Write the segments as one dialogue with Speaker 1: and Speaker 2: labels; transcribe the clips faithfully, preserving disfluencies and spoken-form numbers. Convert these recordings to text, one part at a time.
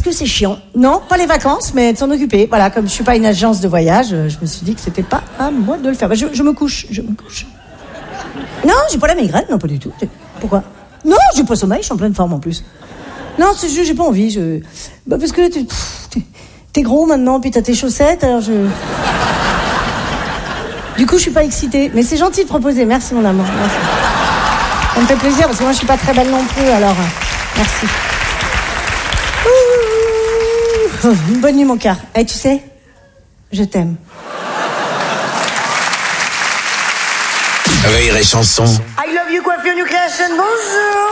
Speaker 1: que c'est chiant. Non, pas les vacances, mais de s'en occuper. Voilà, comme je suis pas une agence de voyage, je me suis dit que c'était pas à moi de le faire. Bah, je, je me couche, je me couche. Non, j'ai pas la migraine, non, pas du tout. Pourquoi? Non, j'ai pas sommeil, je suis en pleine forme en plus. Non, c'est juste, j'ai pas envie. Je... Bah, parce que t'es, t'es, t'es gros maintenant, puis t'as tes chaussettes, alors je... Du coup, je suis pas excitée. Mais c'est gentil de proposer. Merci, mon amour. Merci. Ça me fait plaisir, parce que moi, je suis pas très belle non plus, alors... Merci. Ouh, une bonne nuit, mon cœur. Eh, tu sais, je t'aime.
Speaker 2: Rire et chanson.
Speaker 3: I love you, coiffure new création, bonjour.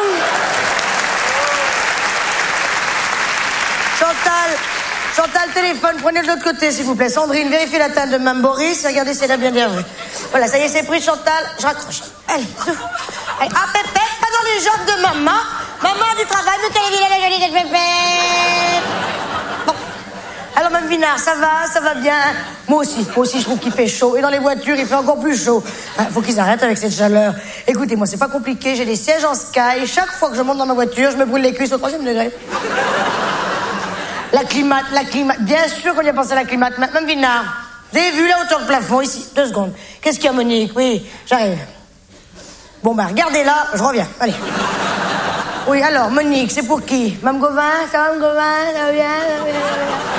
Speaker 3: Chantal, Chantal, téléphone, prenez de l'autre côté, s'il vous plaît. Sandrine, vérifiez la taille de Mme Boris. Regardez si elle a bien déroué. Voilà, ça y est, c'est pris, Chantal. Je raccroche. Allez, souffle. Allez, ah, pépette, pas dans les jambes de maman. Maman a du travail, mais quelle est la jolie de pépette. Bon. Alors, Mme Vinard, ça va, ça va bien. Moi aussi, moi aussi, je trouve qu'il fait chaud. Et dans les voitures, il fait encore plus chaud. Il faut qu'ils arrêtent avec cette chaleur. Écoutez, moi, c'est pas compliqué. J'ai des sièges en sky. Chaque fois que je monte dans ma voiture, je me brûle les cuisses au troisième degré. La climate, la climate. Bien sûr qu'on y a pensé à la climate. Mme Vinard, vous avez vu la hauteur de plafond ici? Deux secondes. Qu'est-ce qu'il y a, Monique? Oui, j'arrive. Bon, bah, regardez là, je reviens. Allez. Oui, alors, Monique, c'est pour qui? Mme Gauvin? Ça va, Mme Gauvin? Ça va bien? Ça va bien, ça va bien.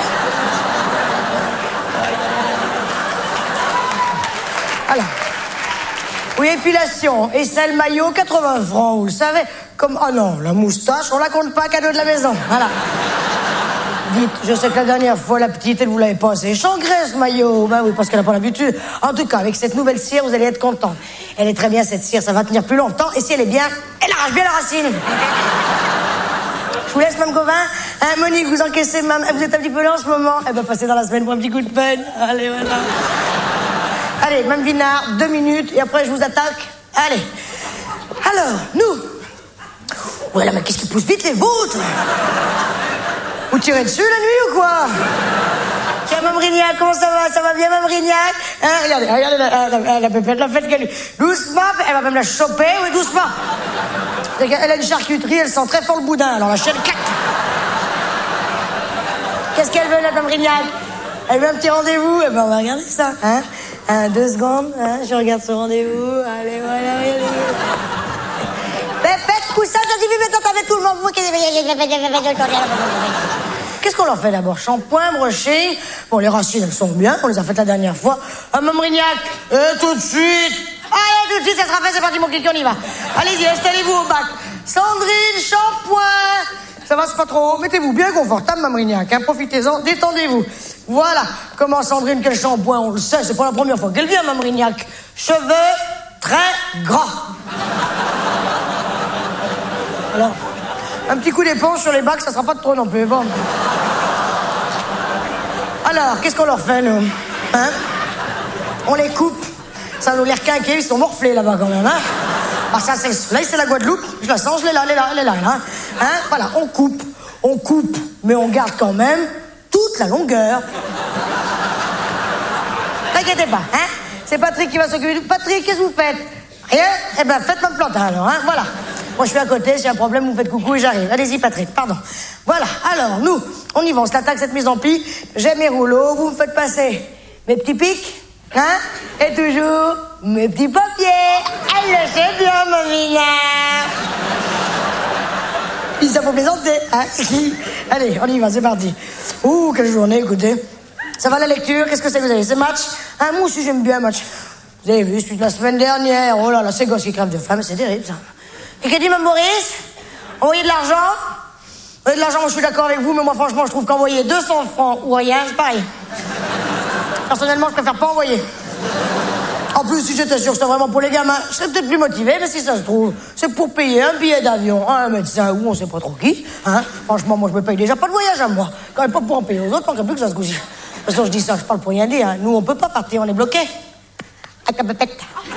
Speaker 3: Alors. Oui, épilation. Et celle maillot, quatre-vingts francs, vous le savez. Comme, oh non, la moustache, on la compte pas, cadeau de la maison. Voilà. Dites, je sais que la dernière fois, la petite, elle vous l'avait pas assez changré, ce maillot. Ben oui, parce qu'elle n'a pas l'habitude. En tout cas, avec cette nouvelle cire, vous allez être content. Elle est très bien, cette cire, ça va tenir plus longtemps. Et si elle est bien, elle arrache bien la racine. Je vous laisse, Mme Gauvin. Hein, Monique, vous encaissez, Mme... Vous êtes un petit peu là en ce moment? Elle va passer dans la semaine pour un petit coup de peine. Allez, voilà. Allez, Mme Vinard, deux minutes, et après, je vous attaque. Allez. Alors, nous. Voilà, mais qu'est-ce qui pousse vite, les vôtres? Vous tirez dessus la nuit ou quoi? Tiens, Mme Rignac, comment ça va? Ça va bien, Mme Rignac? Hein, regardez, regardez la, la, la pépette, la fête qu'elle... Doucement, elle va même la choper, oui, doucement. Elle a une charcuterie, elle sent très fort le boudin, alors la chaîne claque. Qu'est-ce qu'elle veut, la Mme Rignac? Elle veut un petit rendez-vous? Eh ben, on va regarder ça, hein? Un, deux secondes, hein? Je regarde ce rendez-vous. Allez, voilà, regardez. Pépette, coussin, je dis, mais maintenant, avec tout le monde. Qu'est-ce qu'on leur fait d'abord? Shampoing, brushing. Bon, les racines, elles sont bien. On les a faites la dernière fois. Ah, Mme Rignac, euh, tout de suite. Allez, tout de suite, ça sera fait. C'est parti, mon kiki, on y va. Allez-y, installez-vous au bac. Sandrine, shampoing. Ça va, c'est pas trop haut. Mettez-vous bien confortable, Mme Rignac. Hein, profitez-en, détendez-vous. Voilà. Comment Sandrine, quel shampoing? On le sait, c'est pas la première fois qu'elle vient, Mme Rignac. Cheveux très gras. Alors, un petit coup d'éponge sur les bacs, ça sera pas de trop non plus. Bon. Alors, qu'est-ce qu'on leur fait, nous? Hein? On les coupe. Ça nous l'air quinqué, ils sont morflés là-bas quand même, hein? Ah, ça, c'est... Là, c'est la Guadeloupe. Je la sens, je l'ai là, elle est là, elle est là, là. Hein? Voilà, on coupe. On coupe, mais on garde quand même toute la longueur. T'inquiétez pas, hein? C'est Patrick qui va s'occuper. Patrick, qu'est-ce que vous faites? Rien? Eh ben, faites votre plantain, alors, hein? Voilà. Moi, je suis à côté, s'il y a un problème, vous me faites coucou et j'arrive. Allez-y, Patrick, pardon. Voilà, alors, nous, on y va, on se l'attaque, cette mise en pli. J'ai mes rouleaux, vous me faites passer mes petits pics, hein? Et toujours, mes petits papiers. Elle le sait bien, ma Vinard. Puis ça faut plaisanter, hein? Allez, on y va, c'est parti. Ouh, quelle journée, écoutez. Ça va la lecture? Qu'est-ce que c'est que vous avez? C'est match? Hein, moi aussi, j'aime bien match. Vous avez vu, celui de la semaine dernière. Oh là là, c'est gosse qui crève de faim, c'est terrible, ça. Et qu'a dit Mme Maurice? Envoyer de l'argent? Envoyer de l'argent, moi je suis d'accord avec vous, mais moi franchement je trouve qu'envoyer deux cents francs ou rien, c'est pareil. Personnellement, je préfère pas envoyer. En plus, si j'étais sûr que c'était vraiment pour les gamins, je serais peut-être plus motivé, mais si ça se trouve, c'est pour payer un billet d'avion, un médecin ou on sait pas trop qui. Hein? Franchement, moi je me paye déjà pas de voyage à moi. Quand même pas pour en payer aux autres, tant qu'il plus que ça se gousille. De toute façon, je dis ça, je parle pour rien dire. Hein. Nous, on peut pas partir, on est bloqués. À ta pépette.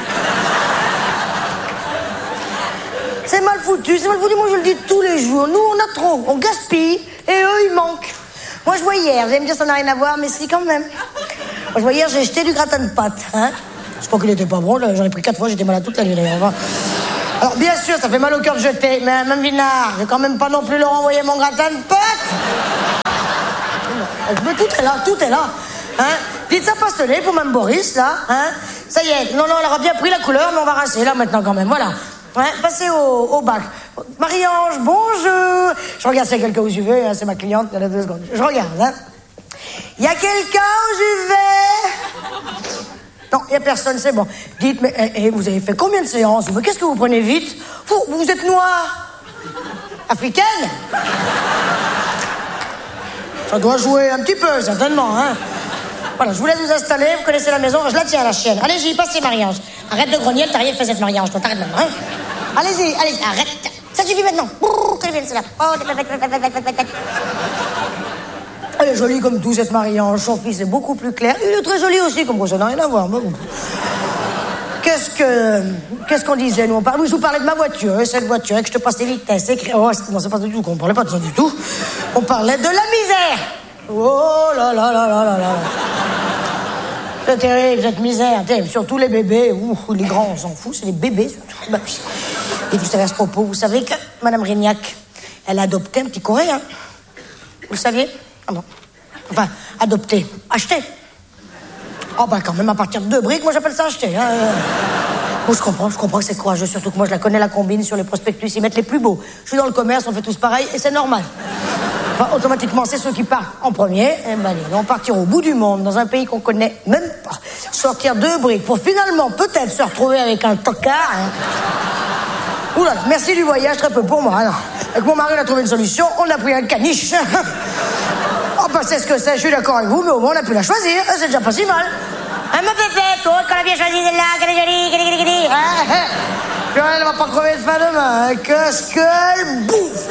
Speaker 3: C'est mal foutu, c'est mal foutu, moi je le dis tous les jours. Nous, on a trop, on gaspille, et eux, ils manquent. Moi, je vois hier, vous allez me dire ça n'a rien à voir, mais si, quand même. Moi, je vois hier, j'ai jeté du gratin de pâtes, hein. Je crois qu'il était pas bon, j'en ai pris quatre fois, j'étais malade toute la nuit, d'ailleurs. Alors, bien sûr, ça fait mal au cœur de jeter, mais Mme Vinard, je vais quand même pas non plus leur envoyer mon gratin de pâtes. Mais tout est là, tout est là. Hein? Dites ça passionné pour Mme Boris, là. Hein? Ça y est, non, non, elle aura bien pris la couleur, mais on va rincer là maintenant quand même, voilà. Hein? Passez au, au bac. Marie-Ange, bonjour. Je regarde s'il y a quelqu'un au U V, hein, c'est ma cliente, il y a deux secondes. Je regarde, hein. Il y a quelqu'un au U V? Non, il n'y a personne, c'est bon. Dites, mais eh, eh, vous avez fait combien de séances? Mais qu'est-ce que vous prenez vite? Vous, vous êtes noire? Africaine? Ça doit jouer un petit peu, certainement, hein. Voilà, je vous laisse vous installer, vous connaissez la maison, je la tiens, la chienne. Allez-y, passez, Marie-Ange. Arrête de grogner, t'as rien fait cette Marie-Ange, toi, t'arrêtes maintenant, hein. Allez-y, allez-y, arrête. Ça suffit maintenant. Elle est jolie comme tout, cette Marie-Ange. Son fils est beaucoup plus clair. Il est très joli aussi, comme quoi ça n'a rien à voir. Qu'est-ce que... Qu'est-ce qu'on disait, nous? On parle... Oui, je vous parlais de ma voiture, cette voiture, et que je te passe les vitesses. Et... Oh, non, c'est pas du tout, on parlait pas de ça du tout. On parlait de la misère. Oh là là là là là là. C'est terrible, cette misère. Terrible. Surtout les bébés. Ouh, les grands, on s'en fout, c'est les bébés, surtout. Bah, oui. Et vous savez, à ce propos, vous savez que Mme Rignac, elle a adopté un petit Coréen. Vous le saviez? Ah non. Enfin, adopté. Acheté. Oh, bah, quand même, à partir de deux briques, moi, j'appelle ça acheter. Hein. Moi, je comprends, je comprends que c'est courageux, surtout que moi, je la connais, la combine sur les prospectus, ils mettent les plus beaux. Je suis dans le commerce, on fait tous pareil, et c'est normal. Enfin, automatiquement, c'est ceux qui partent en premier. Eh ben, ils vont partir au bout du monde, dans un pays qu'on connaît même pas. Sortir deux briques pour finalement, peut-être, se retrouver avec un tocard. Hein. Ouh là là, merci du voyage, très peu pour moi. Alors, avec mon mari, on a trouvé une solution, on a pris un caniche. Oh, bah, c'est ce que c'est, je suis d'accord avec vous, mais au moins, on a pu la choisir, c'est déjà pas si mal. Hein, ma pépette, oh, qu'on a bien choisi celle-là, qu'elle est jolie, qu'elle est jolie, hein. Puis elle va pas crever de faim demain, hein. Qu'est-ce qu'elle bouffe.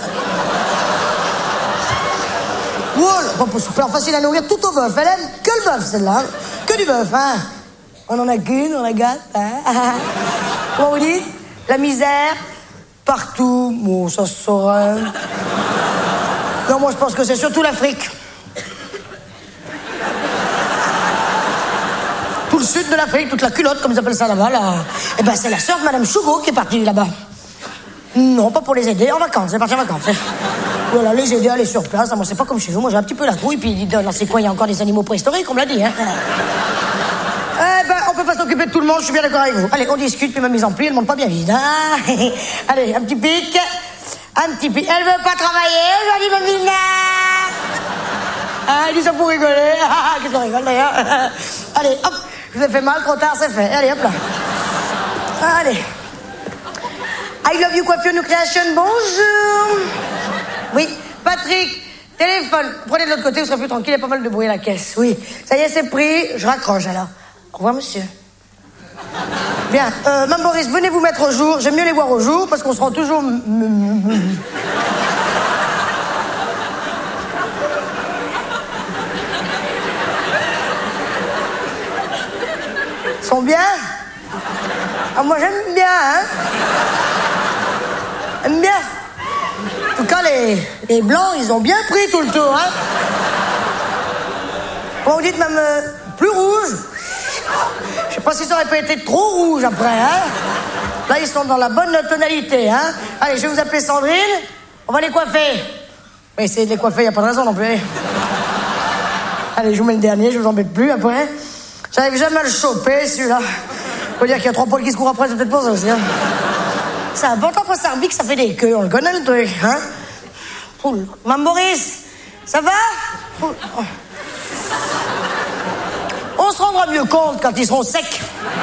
Speaker 3: Voilà, pas super facile à nourrir tout au bœuf, elle aime que le bœuf, celle-là, hein. Que du bœuf, hein. On en a qu'une, on la gâte, hein. Comment vous dites? La misère, partout, bon, ça se saurait. Non, moi, je pense que c'est surtout l'Afrique. Tout le sud de l'Afrique, toute la culotte, comme ils appellent ça là-bas, là. Eh ben, c'est la sœur de Madame Chougo qui est partie là-bas. Non, pas pour les aider, en vacances, elle est partie en vacances. Voilà, les aider à aller sur place. Moi, c'est pas comme chez vous, moi, j'ai un petit peu la trouille, puis dans ces coins, il y a encore des animaux préhistoriques, on me l'a dit, hein. Eh ben, on peut pas s'occuper de tout le monde, je suis bien d'accord avec vous. Allez, on discute, puis ma mise en pli, elle monte pas bien vite, hein. Allez, un petit pic, un petit pic. Elle veut pas travailler aujourd'hui, Mamina. Ah, elle dit ça pour rigoler. Ah, qu'est-ce qu'on rigole, d'ailleurs. Allez, hop. Je vous ai fait mal, trop tard, c'est fait. Allez, hop là. Allez. I love you, coiffure, new creation, bonjour. Oui, Patrick, téléphone. Prenez de l'autre côté, vous serez plus tranquille, il y a pas mal de bruit à la caisse. Oui, ça y est, c'est pris, je raccroche alors. Au revoir, monsieur. Bien, euh, Mme Boris, venez vous mettre au jour. J'aime mieux les voir au jour, parce qu'on se rend toujours... Ils sont bien? Ah, moi, j'aime bien, hein? J'aime bien. En tout cas, les, les blancs, ils ont bien pris tout le tour, hein? Comment vous dites, même euh, plus rouge? Je sais pas si ça aurait pas été trop rouge après, hein? Là, ils sont dans la bonne tonalité, hein? Allez, je vais vous appeler Sandrine. On va les coiffer. Mais essayer de les coiffer, il n'y a pas de raison non plus. Allez, je vous mets le dernier, je vous embête plus après. J'arrive jamais à le choper, celui-là. Faut dire qu'il y a trois poils qui se courent après, c'est peut-être pour ça aussi, hein. C'est important pour Sarbic, ça fait des queues, on le connaît le truc, hein. Poule. Mme Boris, ça va? Poule. On se rendra mieux compte quand ils seront secs.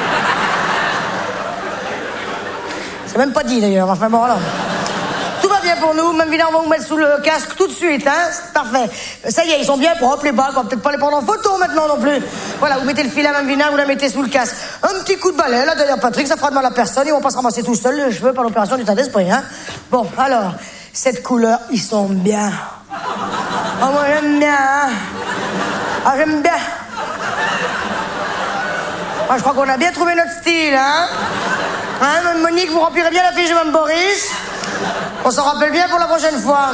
Speaker 3: C'est même pas dit d'ailleurs, enfin bon, voilà. Tout va bien pour nous, Mme Vina, on va vous mettre sous le casque tout de suite, hein. C'est parfait. Ça y est, ils sont bien propres, les balles, on va peut-être pas les prendre en photo maintenant non plus. Voilà, vous mettez le fil à Mme Vina, vous la mettez sous le casque. Un petit coup de balai, là, derrière Patrick, ça fera de mal à personne, ils vont pas se ramasser tout seuls les cheveux par l'opération du tas d'esprit, hein. Bon, alors, cette couleur, ils sont bien. Ah, moi, j'aime bien, hein. Ah, j'aime bien. Ah, je crois qu'on a bien trouvé notre style, hein. Hein, Monique, vous remplirez bien la fiche de Mme Boris. On s'en rappelle bien pour la prochaine fois.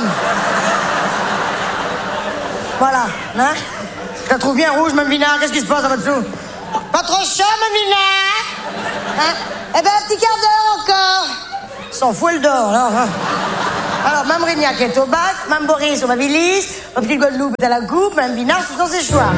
Speaker 3: Voilà, hein. Je la trouve bien rouge, Mme Vina. Qu'est-ce qui se passe là-dessous? Pas trop chaud, Mme Vina? Hein? Eh ben, un petit quart d'heure encore. S'en fout, elle dort, là. Hein. Alors, Mme Rignac est au bac, Mme Boris au Babilis, ma petite Guadeloupe est à la coupe, Mme Binard, ce sont ses choix.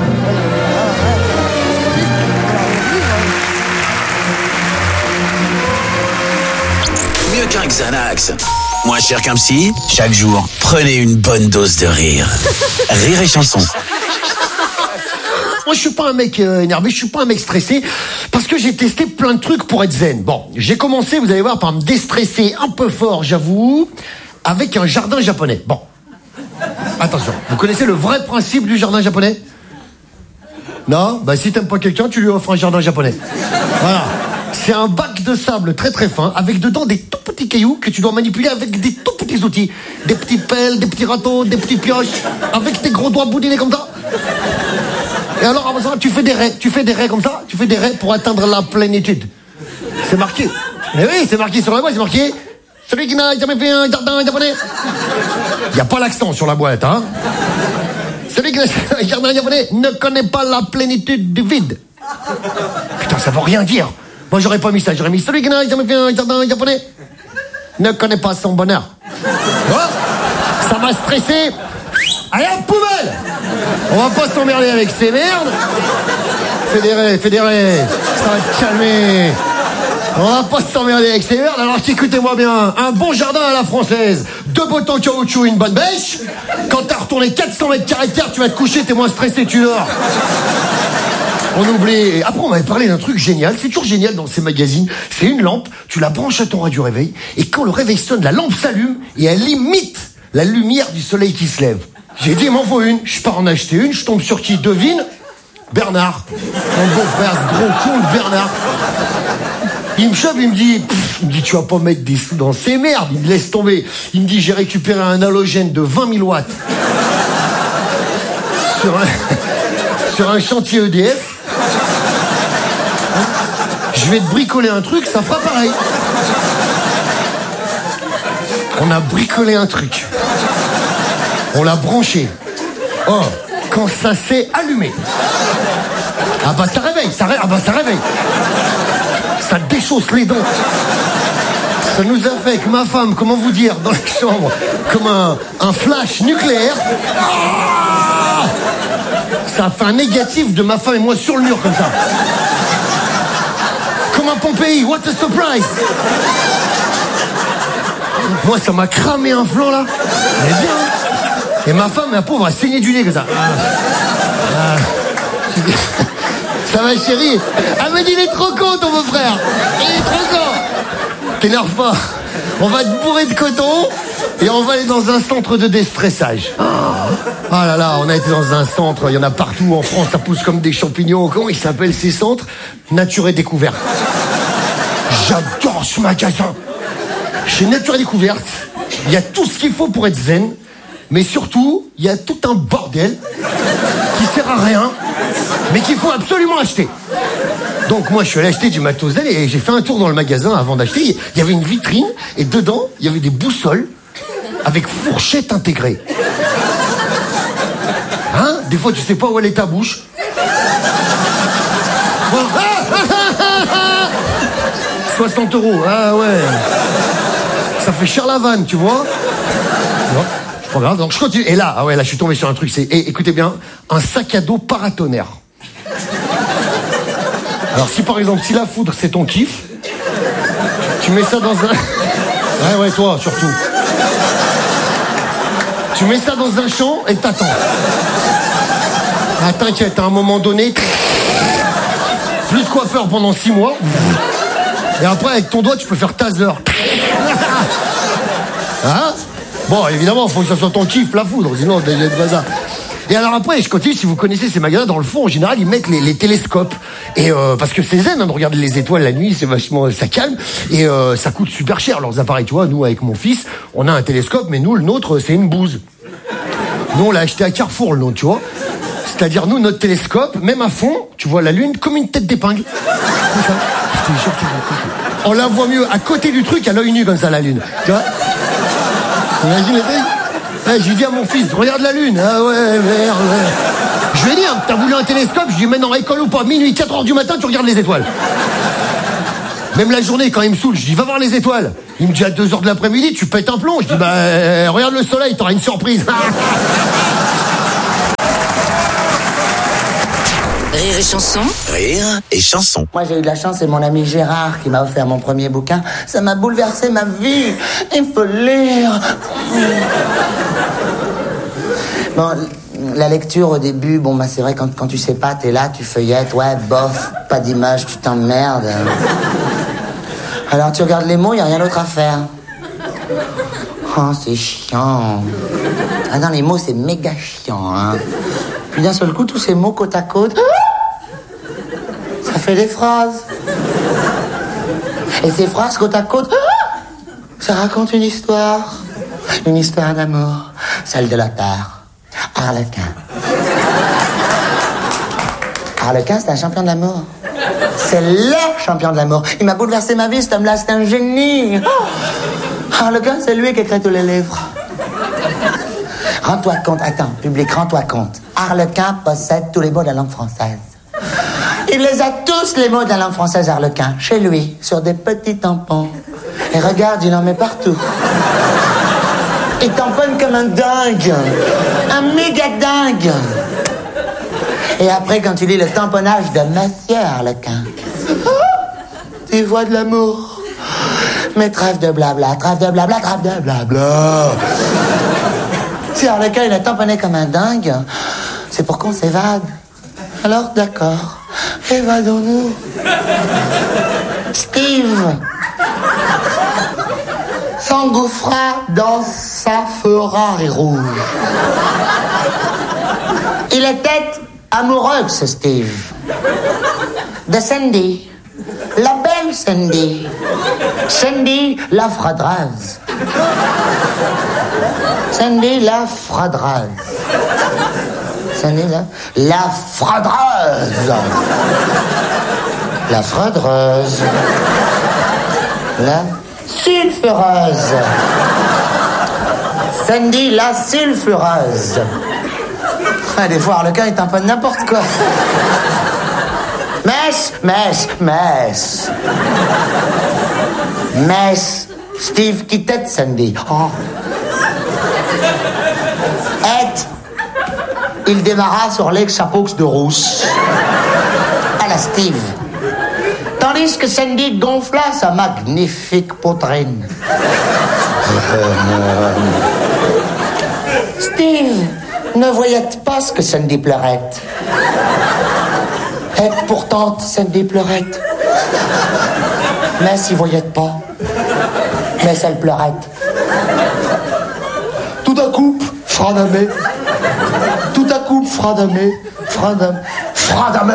Speaker 2: Mieux qu'un Xanax. Moins cher qu'un psy, chaque jour, prenez une bonne dose de rire. Rire et chanson.
Speaker 4: Moi, je suis pas un mec euh, énervé, je suis pas un mec stressé, parce que j'ai testé plein de trucs pour être zen. Bon, j'ai commencé, vous allez voir, par me déstresser un peu fort, j'avoue, avec un jardin japonais. Bon, attention, vous connaissez le vrai principe du jardin japonais ? Non ? Bah si t'aimes pas quelqu'un, tu lui offres un jardin japonais. Voilà. C'est un bac de sable très très fin, avec dedans des tout petits cailloux que tu dois manipuler avec des tout petits outils. Des petits pelles, des petits râteaux, des petites pioches, avec tes gros doigts boudinés comme ça. Et alors, avant ça, tu fais des raies, tu fais des raies comme ça, tu fais des raies pour atteindre la plénitude. C'est marqué. Mais oui, c'est marqué sur la boîte, c'est marqué. Celui qui n'a jamais fait un jardin japonais. Il n'y a pas l'accent sur la boîte, hein. Celui qui n'a jamais fait un jardin japonais ne connaît pas la plénitude du vide. Putain, ça veut rien dire. Moi, j'aurais pas mis ça, j'aurais mis celui qui n'a jamais fait un jardin japonais ne connaît pas son bonheur. Oh, ça m'a stressé. Allez, à la poubelle! On va pas s'emmerder avec ces merdes. Fédéré, fédéré, ça va te calmer. On va pas s'emmerder avec ces merdes. Alors écoutez-moi bien, un bon jardin à la française, deux bottes en caoutchouc, une bonne bêche. Quand t'as retourné quatre cents mètres carrés de terre, tu vas te coucher, t'es moins stressé, tu dors. On oublie. Après, on m'avait parlé d'un truc génial. C'est toujours génial dans ces magazines. C'est une lampe, tu la branches à ton radio réveil, et quand le réveil sonne, la lampe s'allume et elle imite la lumière du soleil qui se lève. J'ai dit, il m'en faut une. Je pars en acheter une. Je tombe sur qui? Devine? Bernard. Mon beau-frère, ce gros con de Bernard. Il me chope, il me dit, pff, il me dit, tu vas pas mettre des sous dans ces merdes. Il me laisse tomber. Il me dit, j'ai récupéré un halogène de vingt mille watts. Sur un, sur un chantier E D F. Je vais te bricoler un truc, ça fera pareil. On a bricolé un truc. On l'a branché. Oh, quand ça s'est allumé. Ah bah ça réveille, ça, ré... ah bah ça réveille. Ça déchausse les dents. Ça nous a fait, avec ma femme, comment vous dire, dans la chambre, comme un, un flash nucléaire. Ah, ça a fait un négatif de ma femme et moi sur le mur comme ça. Comme un Pompéi, what a surprise. Moi ça m'a cramé un flanc là. Mais bien. Et ma femme, la pauvre, a saigné du nez comme ça. Ah. Ça va, chérie? Elle me dit, il est trop con, ton beau-frère. Il est trop con. T'énerve pas. On va te bourrer de coton et on va aller dans un centre de déstressage. Oh là là, on a été dans un centre, il y en a partout en France, ça pousse comme des champignons. Comment ils s'appellent ces centres? Nature et Découverte. J'adore ce magasin. Chez Nature et Découverte, il y a tout ce qu'il faut pour être zen. Mais surtout, il y a tout un bordel qui sert à rien, mais qu'il faut absolument acheter. Donc moi, je suis allé acheter du matos zen et j'ai fait un tour dans le magasin avant d'acheter. Il y avait une vitrine et dedans, il y avait des boussoles avec fourchette intégrée. Hein? Des fois, tu sais pas où elle est ta bouche. Bon. soixante euros, ah ouais. Ça fait cher la vanne, tu vois. Non. Pas grave, donc je continue. Et là, ah ouais, là, je suis tombé sur un truc, c'est, et, écoutez bien, un sac à dos paratonnerre. Alors, si par exemple, si la foudre, c'est ton kiff, tu mets ça dans un... Ouais, ouais, toi, surtout. Tu mets ça dans un champ et t'attends. Ah, t'inquiète, à un moment donné, plus de coiffeur pendant six mois. Et après, avec ton doigt, tu peux faire taser. Hein? Bon, évidemment, il faut que ça soit ton kiff, la foudre, sinon, il y a de bazar. Et alors après, je continue, si vous connaissez ces magasins, dans le fond, en général, ils mettent les, les télescopes. Et euh, parce que c'est zen, hein, de regarder les étoiles la nuit, c'est vachement, ça calme. Et euh, ça coûte super cher, leurs appareils, tu vois. Nous, avec mon fils, on a un télescope, mais nous, le nôtre, c'est une bouse. Nous, on l'a acheté à Carrefour, le nôtre, tu vois. C'est-à-dire, nous, notre télescope, même à fond, tu vois la Lune comme une tête d'épingle. Comme ça. On la voit mieux à côté du truc, à l'œil nu, comme ça, la Lune. Tu vois? Imagine le truc. Ouais, j'ai dit à mon fils, regarde la Lune. Ah ouais, merde, ouais. Je lui ai dit, hein, t'as voulu un télescope? Je lui ai dit, mais non, école ou pas, minuit, quatre heures du matin, tu regardes les étoiles. Même la journée, quand il me saoule, je dis, va voir les étoiles. Il me dit, à deux heures de l'après-midi, tu pètes un plomb. Je dis, bah, euh, regarde le soleil, t'auras une surprise.
Speaker 2: Rire et chanson. Rire et chanson.
Speaker 5: Moi, j'ai eu de la chance, c'est mon ami Gérard qui m'a offert mon premier bouquin. Ça m'a bouleversé ma vie. Il faut lire. Bon, la lecture au début, bon, bah, c'est vrai, quand, quand tu sais pas, t'es là, tu feuillettes, ouais, bof, pas d'image, tu t'emmerdes. Alors, tu regardes les mots, y a rien d'autre à faire. Oh, c'est chiant. Ah non, les mots, c'est méga chiant, hein. Puis d'un seul coup, tous ces mots côte à côte, ça fait des phrases. Et ces phrases côte à côte, ça raconte une histoire. Une histoire d'amour, celle de la terre. Harlequin. Harlequin, c'est un champion de l'amour. C'est le champion de l'amour. Il m'a bouleversé ma vie, cet homme-là, c'est un génie. Harlequin, c'est lui qui écrit tous les livres. Rends-toi compte, attends, public, rends-toi compte. Harlequin possède tous les mots de la langue française. Il les a tous, les mots de la langue française, Harlequin, chez lui, sur des petits tampons. Et regarde, il en met partout. Il tamponne comme un dingue. Un méga dingue. Et après, quand tu lis le tamponnage de Monsieur Harlequin, tu vois de l'amour. Mais trêve de blabla, trêve de blabla, trêve de blabla. Si Harlequin, il a tamponné comme un dingue, c'est pour qu'on s'évade. Alors, d'accord, évadons-nous. Steve s'engouffra dans sa Ferrari rouge. Il était amoureux, ce Steve, de Sandy, la belle Sandy. Sandy, la fradreuse. Sandy, la fradreuse. Sandy, la, la fradreuse. La fradreuse. La sulfureuse. Sandy, la sulfureuse. Ah, des fois, Harlequin, il tamponne n'importe quoi. Mess, mess, mess. Mess. Steve quittait Sandy. Oh. Et il démarra sur les chapeaux de rousse. À la Steve. Tandis que Sandy gonfla sa magnifique poitrine. Steve ne voyait pas ce que Sandy pleurait. Et pourtant, Sandy pleurait. Mais s'il voyait pas. Mais elle pleurait. Tout à coup, fradamé. Tout à coup, fradamé. Fradamé. Fradamé.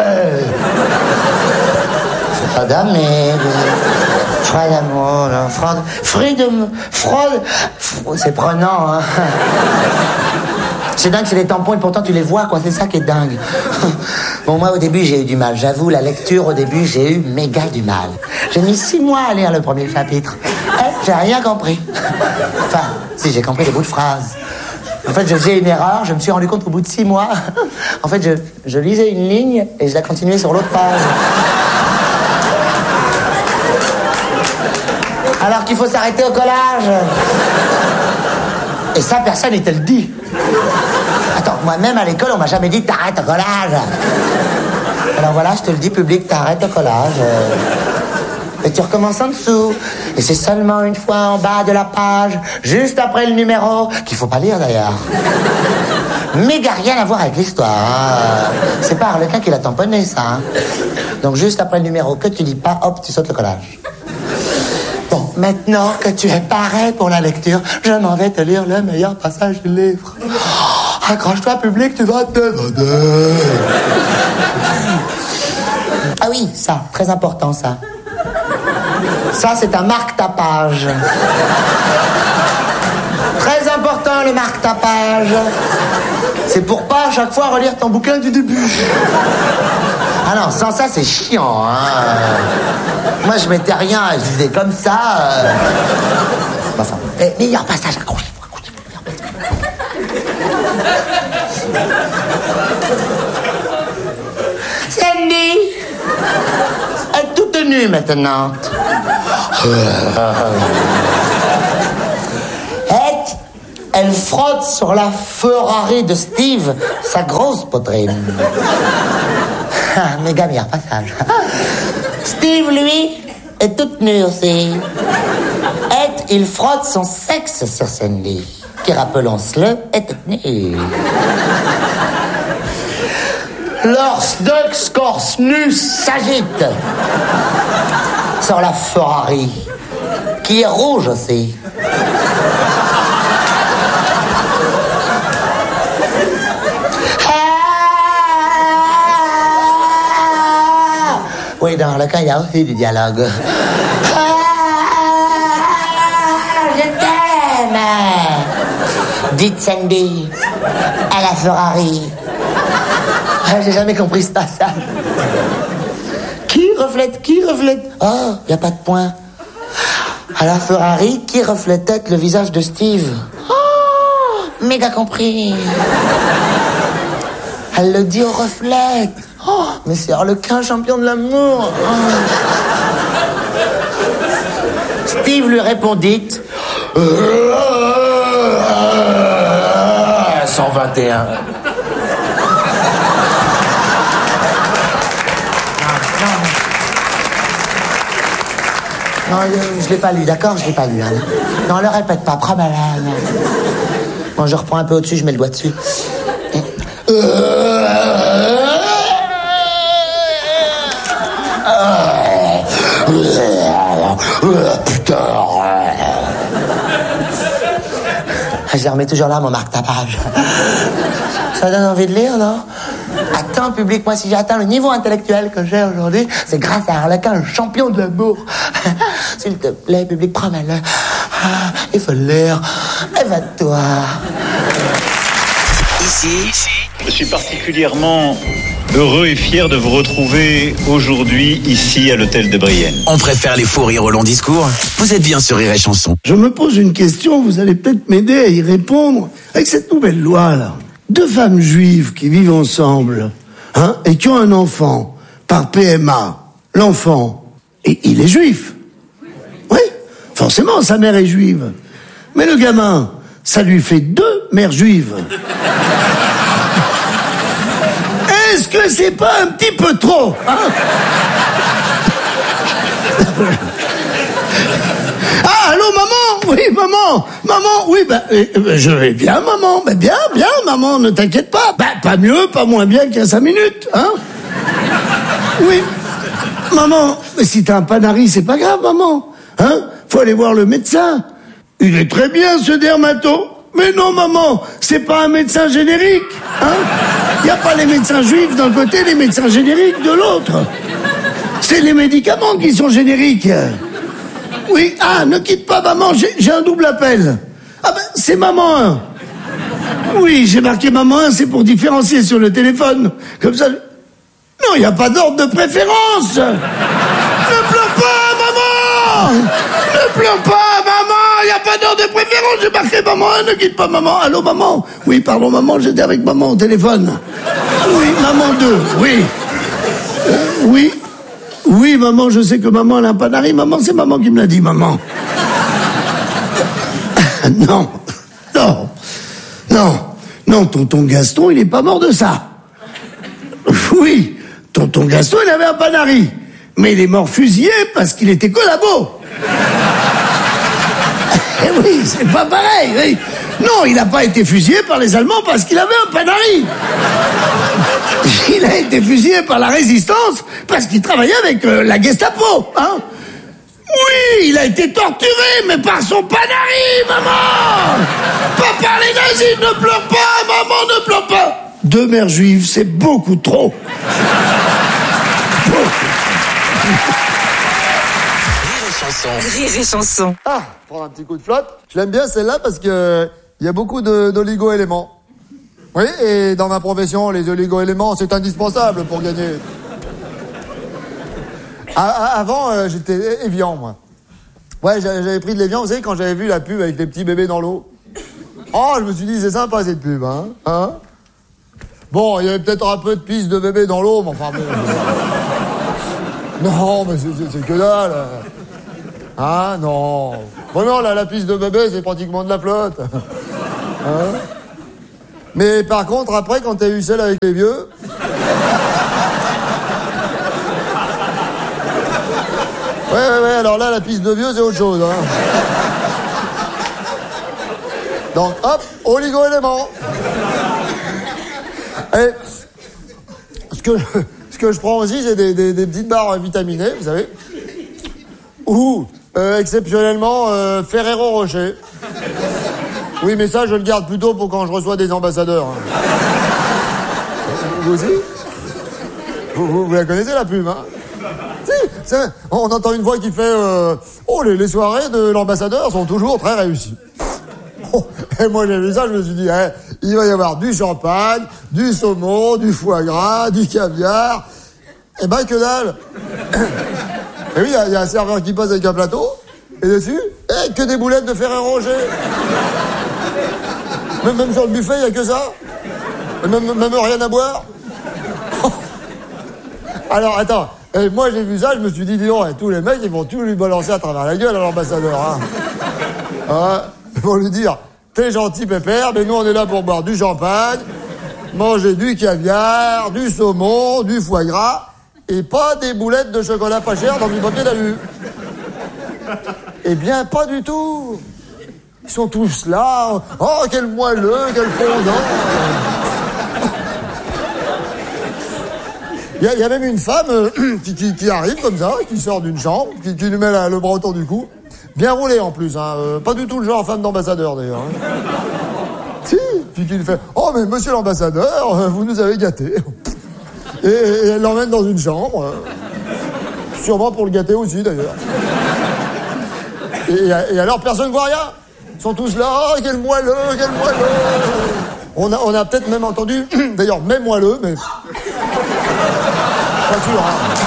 Speaker 5: Fradamé. Fradamour. Frad... Freedom. Fraude. C'est prenant, hein. C'est dingue, c'est des tampons et pourtant tu les vois, quoi. C'est ça qui est dingue. Bon, moi, au début, j'ai eu du mal. J'avoue, la lecture, au début, j'ai eu méga du mal. J'ai mis six mois à lire le premier chapitre. Eh, j'ai rien compris. Enfin, si, j'ai compris des bouts de phrases. En fait, je faisais une erreur, je me suis rendu compte qu'au bout de six mois, en fait, je, je lisais une ligne et je la continuais sur l'autre page. Alors qu'il faut s'arrêter au collage. Et ça, personne ne te le dit. Attends, moi-même à l'école, on m'a jamais dit t'arrêtes au collage. Alors voilà, je te le dis, public, t'arrêtes au collage. Et tu recommences en dessous. Et c'est seulement une fois en bas de la page, juste après le numéro, qu'il faut pas lire d'ailleurs. Mais il n'y a rien à voir avec l'histoire. Hein. C'est pas Harlequin qui l'a tamponné, ça. Hein. Donc juste après le numéro que tu lis pas, hop, tu sautes le collage. Bon, maintenant que tu es paré pour la lecture, je m'en vais te lire le meilleur passage du livre. Oh, accroche-toi, public, tu vas te donner. Ah oui, ça, très important, ça. Ça, c'est un marque-tapage. Très important, le marque-tapage. C'est pour pas à chaque fois relire ton bouquin du début. Ah non, sans ça, c'est chiant, hein. Moi, je mettais rien, je disais comme ça. Euh... Enfin, eh, meilleur passage, accrochez-vous, accrochez-vous, meilleur passage. Sandy est toute nue nu maintenant. Et elle frotte sur la Ferrari de Steve, sa grosse poitrine. Méga bien passage. Steve, lui, est toute nue aussi. Et il frotte son sexe sur Sandy, qui, rappelons-le, est toute nue. Leurs deux scorces nus s'agitent sur la Ferrari, qui est rouge aussi. Oui, dans le cas, il y a aussi du dialogue. Je t'aime, dit Sandy à la Ferrari. J'ai jamais compris ce passage. Qui reflète, qui reflète? Oh, il n'y a pas de point. À la Ferrari, qui reflétait le visage de Steve? Oh, méga compris. Elle le dit au reflet. Oh, mais c'est Harlequin, champion de l'amour. Oh. Steve lui répondit cent vingt et un. Non, je l'ai pas lu, d'accord? Je l'ai pas lu. Hein. Non, le répète pas, prends ma langue. Bon, je reprends un peu au-dessus, je mets le doigt dessus. Putain. Je remets toujours là, mon marque-tapage. Ça donne envie de lire, non? Attends, public, moi, si j'ai atteint le niveau intellectuel que j'ai aujourd'hui, c'est grâce à Harlequin, le champion de l'amour. S'il te plaît, public, prends-le. Ah, il faut le lire. Évade-toi.
Speaker 2: Ici,
Speaker 6: je suis particulièrement heureux et fier de vous retrouver aujourd'hui ici à l'hôtel de Brienne.
Speaker 2: on préfère les fous rires au long discours. Vous êtes bien sur Rire et Chanson.
Speaker 7: Je me pose une question, vous allez peut-être m'aider à y répondre. Avec cette nouvelle loi, là, deux femmes juives qui vivent ensemble, hein, et qui ont un enfant par P M A, l'enfant, et il est juif. Oui, forcément, sa mère est juive. Mais le gamin, ça lui fait deux mères juives. Est-ce que c'est pas un petit peu trop, hein? Ah, allô, maman? Oui, maman. Maman, oui, ben, euh, je vais bien, maman. Ben, bien, bien, maman, ne t'inquiète pas. Ben, pas mieux, pas moins bien qu'il y a cinq minutes, hein? Oui. Maman, mais si t'as un panari, c'est pas grave, maman. Hein? Faut aller voir le médecin. Il est très bien, ce dermato. Mais non, maman, c'est pas un médecin générique, hein? Il n'y a pas les médecins juifs d'un côté, les médecins génériques de l'autre. C'est les médicaments qui sont génériques. Oui, ah, ne quitte pas, maman, j'ai, j'ai un double appel. Ah ben, c'est maman un. Oui, j'ai marqué maman un, c'est pour différencier sur le téléphone. Comme ça... Non, il n'y a pas d'ordre de préférence. Ne pleure pas, maman. Ne pleure pas, maman. Il n'y a pas d'ordre de préférence. J'ai marqué maman un, ne quitte pas maman. Allô, maman? Oui, pardon, maman, j'étais avec maman au téléphone. Oui, maman deux, oui. Euh, oui. Oui, maman, je sais que maman, elle a un panari. Maman, c'est maman qui me l'a dit, maman. Non, non, non, non, tonton Gaston, il est pas mort de ça. Oui, tonton Gaston, il avait un panari. Mais il est mort fusillé parce qu'il était collabo. Eh oui, c'est pas pareil, oui. Non, il n'a pas été fusillé par les Allemands parce qu'il avait un panari. Il a été fusillé par la résistance parce qu'il travaillait avec euh, la Gestapo, hein. Oui, il a été torturé, mais par son panari, maman. Pas par les nazis, ne pleure pas, maman, ne pleure pas. Deux mères juives, c'est beaucoup trop.
Speaker 2: Rire et Chanson.
Speaker 8: Ah, prendre un petit coup de flotte. Je l'aime bien celle-là parce que il y a beaucoup de, d'oligo-éléments. Oui, et dans ma profession, les oligo-éléments, c'est indispensable pour gagner. A- a- avant, euh, j'étais Evian, moi. Ouais, j'avais, j'avais pris de l'Evian, vous savez, quand j'avais vu la pub avec les petits bébés dans l'eau. Oh, je me suis dit, c'est sympa cette pub, hein, hein. Bon, il y avait peut-être un peu de pisse de bébé dans l'eau, mais enfin bon. Non, mais c'est, c'est, c'est que dalle. Ah, non. Vraiment, là, la piste de bébé, c'est pratiquement de la flotte. Hein? Mais par contre, après, quand t'as eu celle avec les vieux... Ouais, ouais, ouais, alors là, la piste de vieux, c'est autre chose. Hein. Donc, hop, oligo-éléments. Et ce que, ce que je prends aussi, c'est des, des, des petites barres vitaminées, vous savez. Ou, euh, exceptionnellement, euh, Ferrero Rocher. Oui, mais ça, je le garde plutôt pour quand je reçois des ambassadeurs. Hein. Vous aussi vous, vous, vous la connaissez, la pub, hein? Si, c'est, on entend une voix qui fait euh, « Oh, les, les soirées de l'ambassadeur sont toujours très réussies. » Oh, et moi, j'ai vu ça, je me suis dit eh, « Il va y avoir du champagne, du saumon, du foie gras, du caviar. » Eh ben, que dalle. Et oui, il y, y a un serveur qui passe avec un plateau, et dessus, eh, que des boulettes de Ferrero Rocher. Même, même sur le buffet, il n'y a que ça. Et même, même rien à boire. Alors, attends. Et moi, j'ai vu ça, je me suis dit, dis donc, tous les mecs, ils vont tout lui balancer à travers la gueule à l'ambassadeur. Hein. Ah, ils vont lui dire, t'es gentil, pépère, mais nous, on est là pour boire du champagne, manger du caviar, du saumon, du foie gras, et pas des boulettes de chocolat pas cher dans du papier d'alu. Eh bien, pas du tout. Ils sont tous là. Oh, quel moelleux, quel fondant. Il y, y a même une femme euh, qui, qui, qui arrive comme ça, qui sort d'une chambre, qui, qui lui met la, le bras autour du cou. Bien roulé en plus, hein, euh, pas du tout le genre femme d'ambassadeur d'ailleurs. Hein. Si, puis qui lui fait « Oh mais monsieur l'ambassadeur, vous nous avez gâtés. » Et, et elle l'emmène dans une chambre, euh, sûrement pour le gâter aussi d'ailleurs. Et, et alors personne ne voit rien. Ils sont tous là, oh, quel moelleux, quel moelleux. On a, on a peut-être même entendu, d'ailleurs même moelleux, mais... Pas sûr, hein.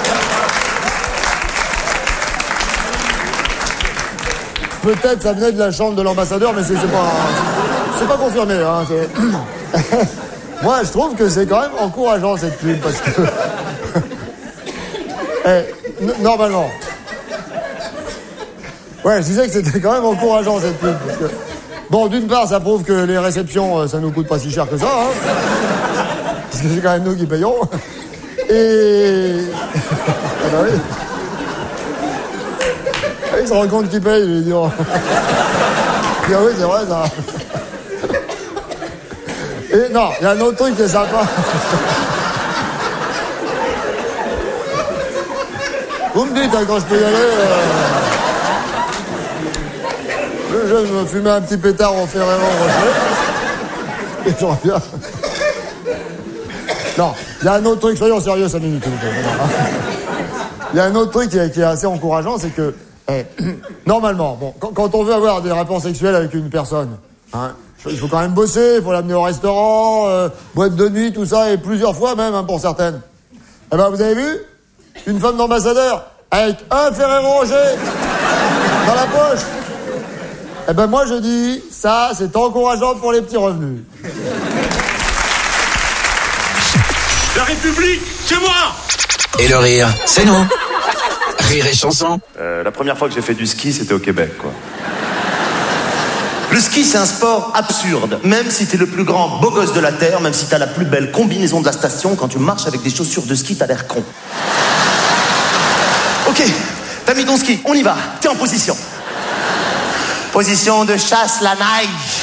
Speaker 8: Peut-être ça venait de la chambre de l'ambassadeur, mais c'est, c'est pas... C'est pas confirmé, hein. C'est... Moi, je trouve que c'est quand même encourageant, cette pub, parce que... eh, n- normalement... Ouais, je disais que c'était quand même encourageant, cette pub, parce que... Bon, d'une part, ça prouve que les réceptions, ça nous coûte pas si cher que ça, hein. Parce que c'est quand même nous qui payons. Et... Ah bah oui. Il se rend compte qu'il paye, il dit... Oh. Ah oui, c'est vrai, ça. Et non, il y a un autre truc qui est sympa. Vous me dites, hein, quand je peux y aller... Euh... Je vais me fumer un petit pétard au Ferrero Rocher. Et je reviens. Non, il y a un autre truc, soyons sérieux, cinq minutes. Il y a un autre truc qui est, qui est assez encourageant, c'est que, eh, normalement, bon, quand, quand on veut avoir des rapports sexuels avec une personne, hein, il faut quand même bosser, il faut l'amener au restaurant, euh, boîte de nuit, tout ça, et plusieurs fois même, hein, pour certaines. Eh ben, vous avez vu? Une femme d'ambassadeur, avec un Ferrero Rocher dans la poche. Eh ben, moi, je dis, ça, c'est encourageant pour les petits revenus.
Speaker 9: La République, c'est moi!
Speaker 2: Et le rire, c'est nous. Rire et chanson.
Speaker 10: Euh, la première fois que j'ai fait du ski, c'était au Québec, quoi. Le ski, c'est un sport absurde. Même si t'es le plus grand beau gosse de la Terre, même si t'as la plus belle combinaison de la station, quand tu marches avec des chaussures de ski, t'as l'air con. Ok, t'as mis ton ski, on y va. T'es en position. Position de chasse la neige.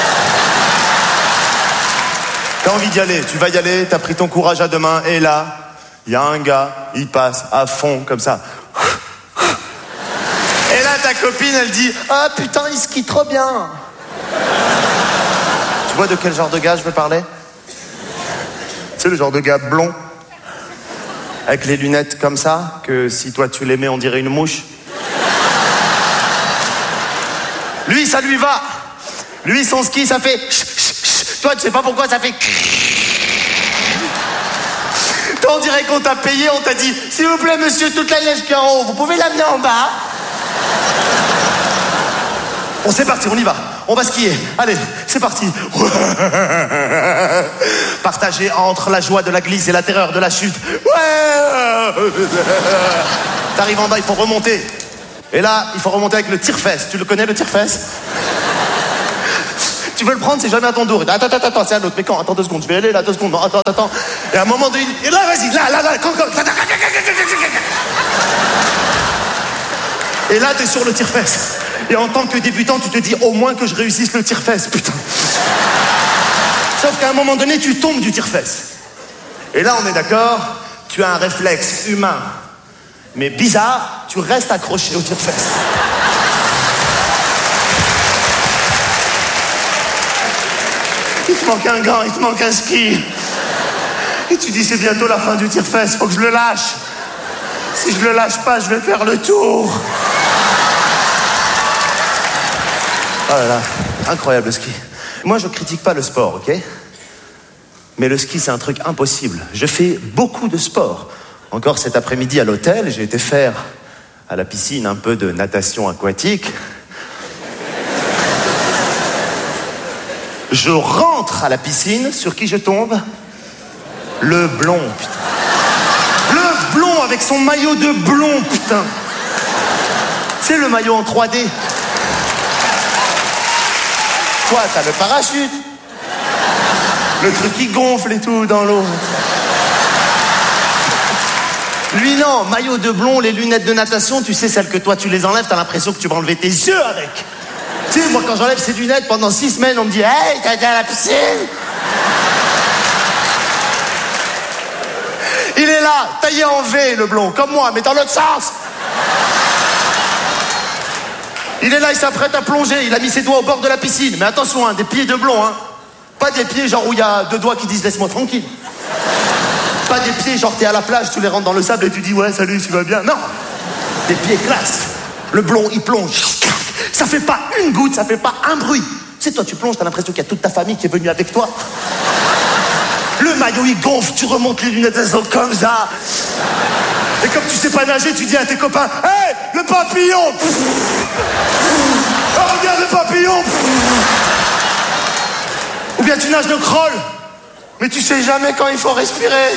Speaker 10: T'as envie d'y aller, tu vas y aller, t'as pris ton courage à deux mains, et là, il y a un gars, il passe à fond, comme ça. Et là, ta copine, elle dit « Ah, putain, il skie trop bien !» Tu vois de quel genre de gars je veux parler? Tu sais, le genre de gars blond, avec les lunettes comme ça, que si toi tu les mets, on dirait une mouche. Lui, ça lui va. Lui, son ski, ça fait... Toi, tu sais pas pourquoi ça fait... Toi, on dirait qu'on t'a payé, on t'a dit « S'il vous plaît, monsieur, toute la neige qui est en haut, vous pouvez l'amener en bas ?» Bon, c'est parti, on y va. on va skier. Allez, c'est parti. Partagé entre la joie de la glisse et la terreur de la chute. Ouais. T'arrives en bas, il faut remonter. Et là, il faut remonter avec le tire-fesse. Tu le connais, le tire-fesse? Tu veux le prendre, c'est jamais à ton tour. Attends, attends, attends, c'est à l'autre. Mais quand? Attends deux secondes, je vais aller là, deux secondes. Non, attends, attends. Et à un moment donné, et là, vas-y, là, là, là, quand, quand. Et là, t'es sur le tire-fesse. Et en tant que débutant, tu te dis au moins que je réussisse le tire-fesse, putain. Sauf qu'à un moment donné, tu tombes du tire-fesse. Et là, on est d'accord, tu as un réflexe humain. Mais bizarre, tu restes accroché au tire-fesse. Il te manque un gant, il te manque un ski. Et tu dis, c'est bientôt la fin du tire-fesse, faut que je le lâche. Si je le lâche pas, je vais faire le tour. Oh là là, incroyable le ski. Moi, je critique pas le sport, ok? Mais le ski, c'est un truc impossible. Je fais beaucoup de sport. Encore cet après-midi à l'hôtel, j'ai été faire à la piscine un peu de natation aquatique. Je rentre à la piscine, sur qui je tombe? Le blond, putain. Le blond avec son maillot de blond, putain. C'est le maillot en trois D. Toi, t'as le parachute. Le truc qui gonfle et tout dans l'eau. Lui, non, maillot de blond, les lunettes de natation, tu sais, celles que toi, tu les enlèves, t'as l'impression que tu vas enlever tes yeux avec. Tu sais, moi, quand j'enlève ces lunettes, pendant six semaines, on me dit « Hey, t'as été à la piscine ?» Il est là, taillé en V, le blond, comme moi, mais dans l'autre sens. Il est là, il s'apprête à plonger, il a mis ses doigts au bord de la piscine. Mais attention, hein, des pieds de blond, hein. Pas des pieds genre où il y a deux doigts qui disent « Laisse-moi tranquille ». Pas des pieds genre t'es à la plage, tu les rentres dans le sable et tu dis « Ouais, salut, tu vas bien ?» Non, des pieds classe. Le blond, il plonge. Ça fait pas une goutte, ça fait pas un bruit. Tu sais, toi, tu plonges, t'as l'impression qu'il y a toute ta famille qui est venue avec toi. Le maillot, il gonfle, tu remontes les lunettes, elles sont comme ça. Et comme tu sais pas nager, tu dis à tes copains « Hey, le papillon !» Oh, regarde le papillon. Ou bien tu nages le crawl, mais tu sais jamais quand il faut respirer.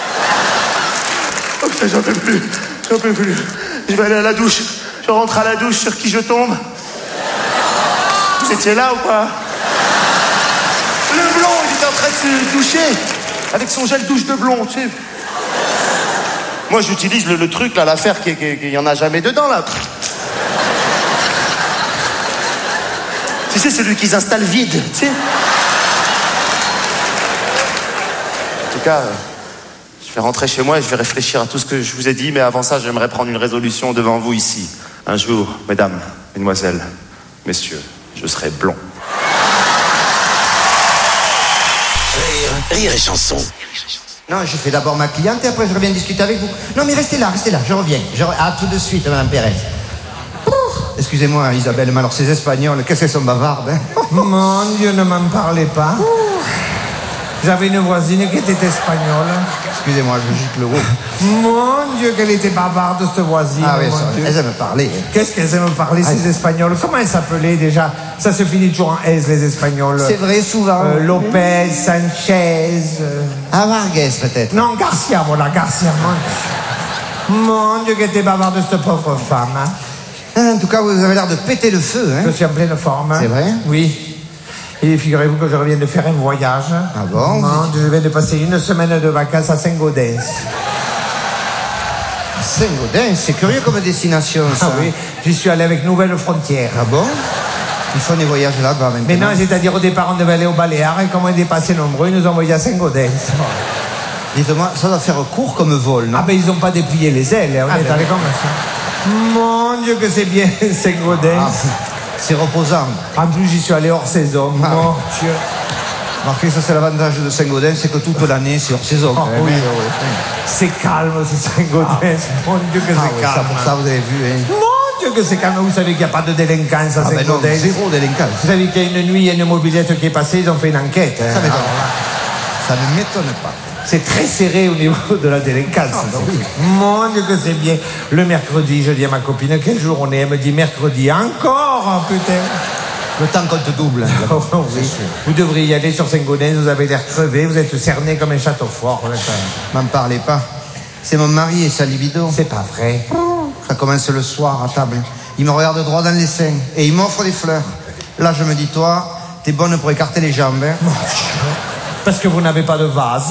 Speaker 10: Oh putain, j'en peux plus, j'en peux plus. Je vais aller à la douche. Je rentre à la douche, sur qui je tombe? Vous étiez là ou pas? Le blond, il était en train de se doucher avec son gel douche de blond, tu sais. Moi, j'utilise le, le truc, là, l'affaire qu'il n'y en a jamais dedans, là. Tu sais, celui qu'ils installent vide, tu sais. En tout cas, euh, je vais rentrer chez moi et je vais réfléchir à tout ce que je vous ai dit, mais avant ça, j'aimerais prendre une résolution devant vous ici. Un jour, mesdames, mesdemoiselles, messieurs, je serai blond.
Speaker 2: Rire, rire et chanson.
Speaker 11: Non, je fais d'abord ma cliente et après je reviens discuter avec vous. Non, mais restez là, restez là, je reviens. Je re... Ah, tout de suite, Madame Pérez. Excusez-moi, Isabelle, mais alors ces Espagnols, qu'est-ce qu'elles sont bavardes, hein?
Speaker 12: Mon Dieu, ne m'en parlez pas. J'avais une voisine qui était espagnole.
Speaker 11: Excusez-moi, je gîte le haut.
Speaker 12: Mon Dieu, qu'elle était bavarde, cette voisine.
Speaker 11: Ah oui,
Speaker 12: mon
Speaker 11: ça,
Speaker 12: Dieu.
Speaker 11: elles aiment parler.
Speaker 12: Qu'est-ce qu'elles aiment parler,
Speaker 11: ah,
Speaker 12: ces Espagnols? Comment elles s'appelaient déjà? Ça se finit toujours en S, les Espagnols.
Speaker 11: C'est vrai, souvent.
Speaker 12: Euh, Lopez, Sanchez. Euh...
Speaker 11: Ah, Vargas, peut-être.
Speaker 12: Non, Garcia, voilà, Garcia. Mon, mon Dieu, qu'elle était bavarde, cette pauvre femme. Hein.
Speaker 11: En tout cas, vous avez l'air de péter le feu, hein?
Speaker 12: Je suis en pleine forme.
Speaker 11: C'est vrai?
Speaker 12: Oui. Et figurez-vous que je reviens de faire un voyage.
Speaker 11: Ah bon?
Speaker 12: Non, je viens de passer une semaine de vacances à Saint-Gaudens.
Speaker 11: Saint-Gaudens, c'est curieux comme destination, ça.
Speaker 12: Ah oui, j'y suis allé avec Nouvelle Frontière.
Speaker 11: Ah bon? Ils font des voyages là-bas maintenant.
Speaker 12: Mais non, c'est-à-dire au départ, on devait aller aux Baléares et comme on était passé nombreux, ils nous ont envoyés à Saint-Gaudens.
Speaker 11: Dites-moi, ça doit faire court comme vol, non?
Speaker 12: Ah ben ils n'ont pas déplié les ailes, on
Speaker 11: ah,
Speaker 12: est
Speaker 11: ben
Speaker 12: allé comme ça. Mon Dieu que c'est bien Saint-Gaudens. Ah,
Speaker 11: c'est reposant.
Speaker 12: En plus, j'y suis allé hors saison. Ah, mon Dieu.
Speaker 11: Marquez, ça c'est l'avantage de Saint-Gaudens, c'est que toute l'année c'est hors saison.
Speaker 12: Oh, oui, oui, oui. C'est calme, ce Saint-Gaudens. Oh. Mon Dieu que ah, c'est
Speaker 11: oui,
Speaker 12: calme.
Speaker 11: Ça, pour ça, vous avez vu, hein.
Speaker 12: Mon Dieu que c'est calme. Vous savez qu'il n'y a pas de délinquance à
Speaker 11: ah,
Speaker 12: Saint-Gaudens.
Speaker 11: Ben zéro délinquance.
Speaker 12: Vous savez qu'il y a une nuit, il y a une mobilette qui est passée, ils ont fait une enquête. Hein.
Speaker 11: Ça m'étonne. Ça ne m'étonne pas.
Speaker 12: C'est très serré au niveau de la délinquance. Ah, ben oui. Mon Dieu que c'est bien. Le mercredi, je dis à ma copine, quel jour on est? Elle me dit mercredi. Encore, putain.
Speaker 11: Le temps qu'on te double.
Speaker 12: Oh, oui. Vous devriez y aller sur Saint-Gaudens, vous avez l'air crevé, vous êtes cerné comme un château fort.
Speaker 11: M'en parlez pas. C'est mon mari et sa libido.
Speaker 12: C'est pas vrai.
Speaker 11: Ça commence le soir à table. Il me regarde droit dans les seins et il m'offre des fleurs. Là, je me dis, toi, t'es bonne pour écarter les jambes. Hein.
Speaker 12: Parce que vous n'avez pas de vase.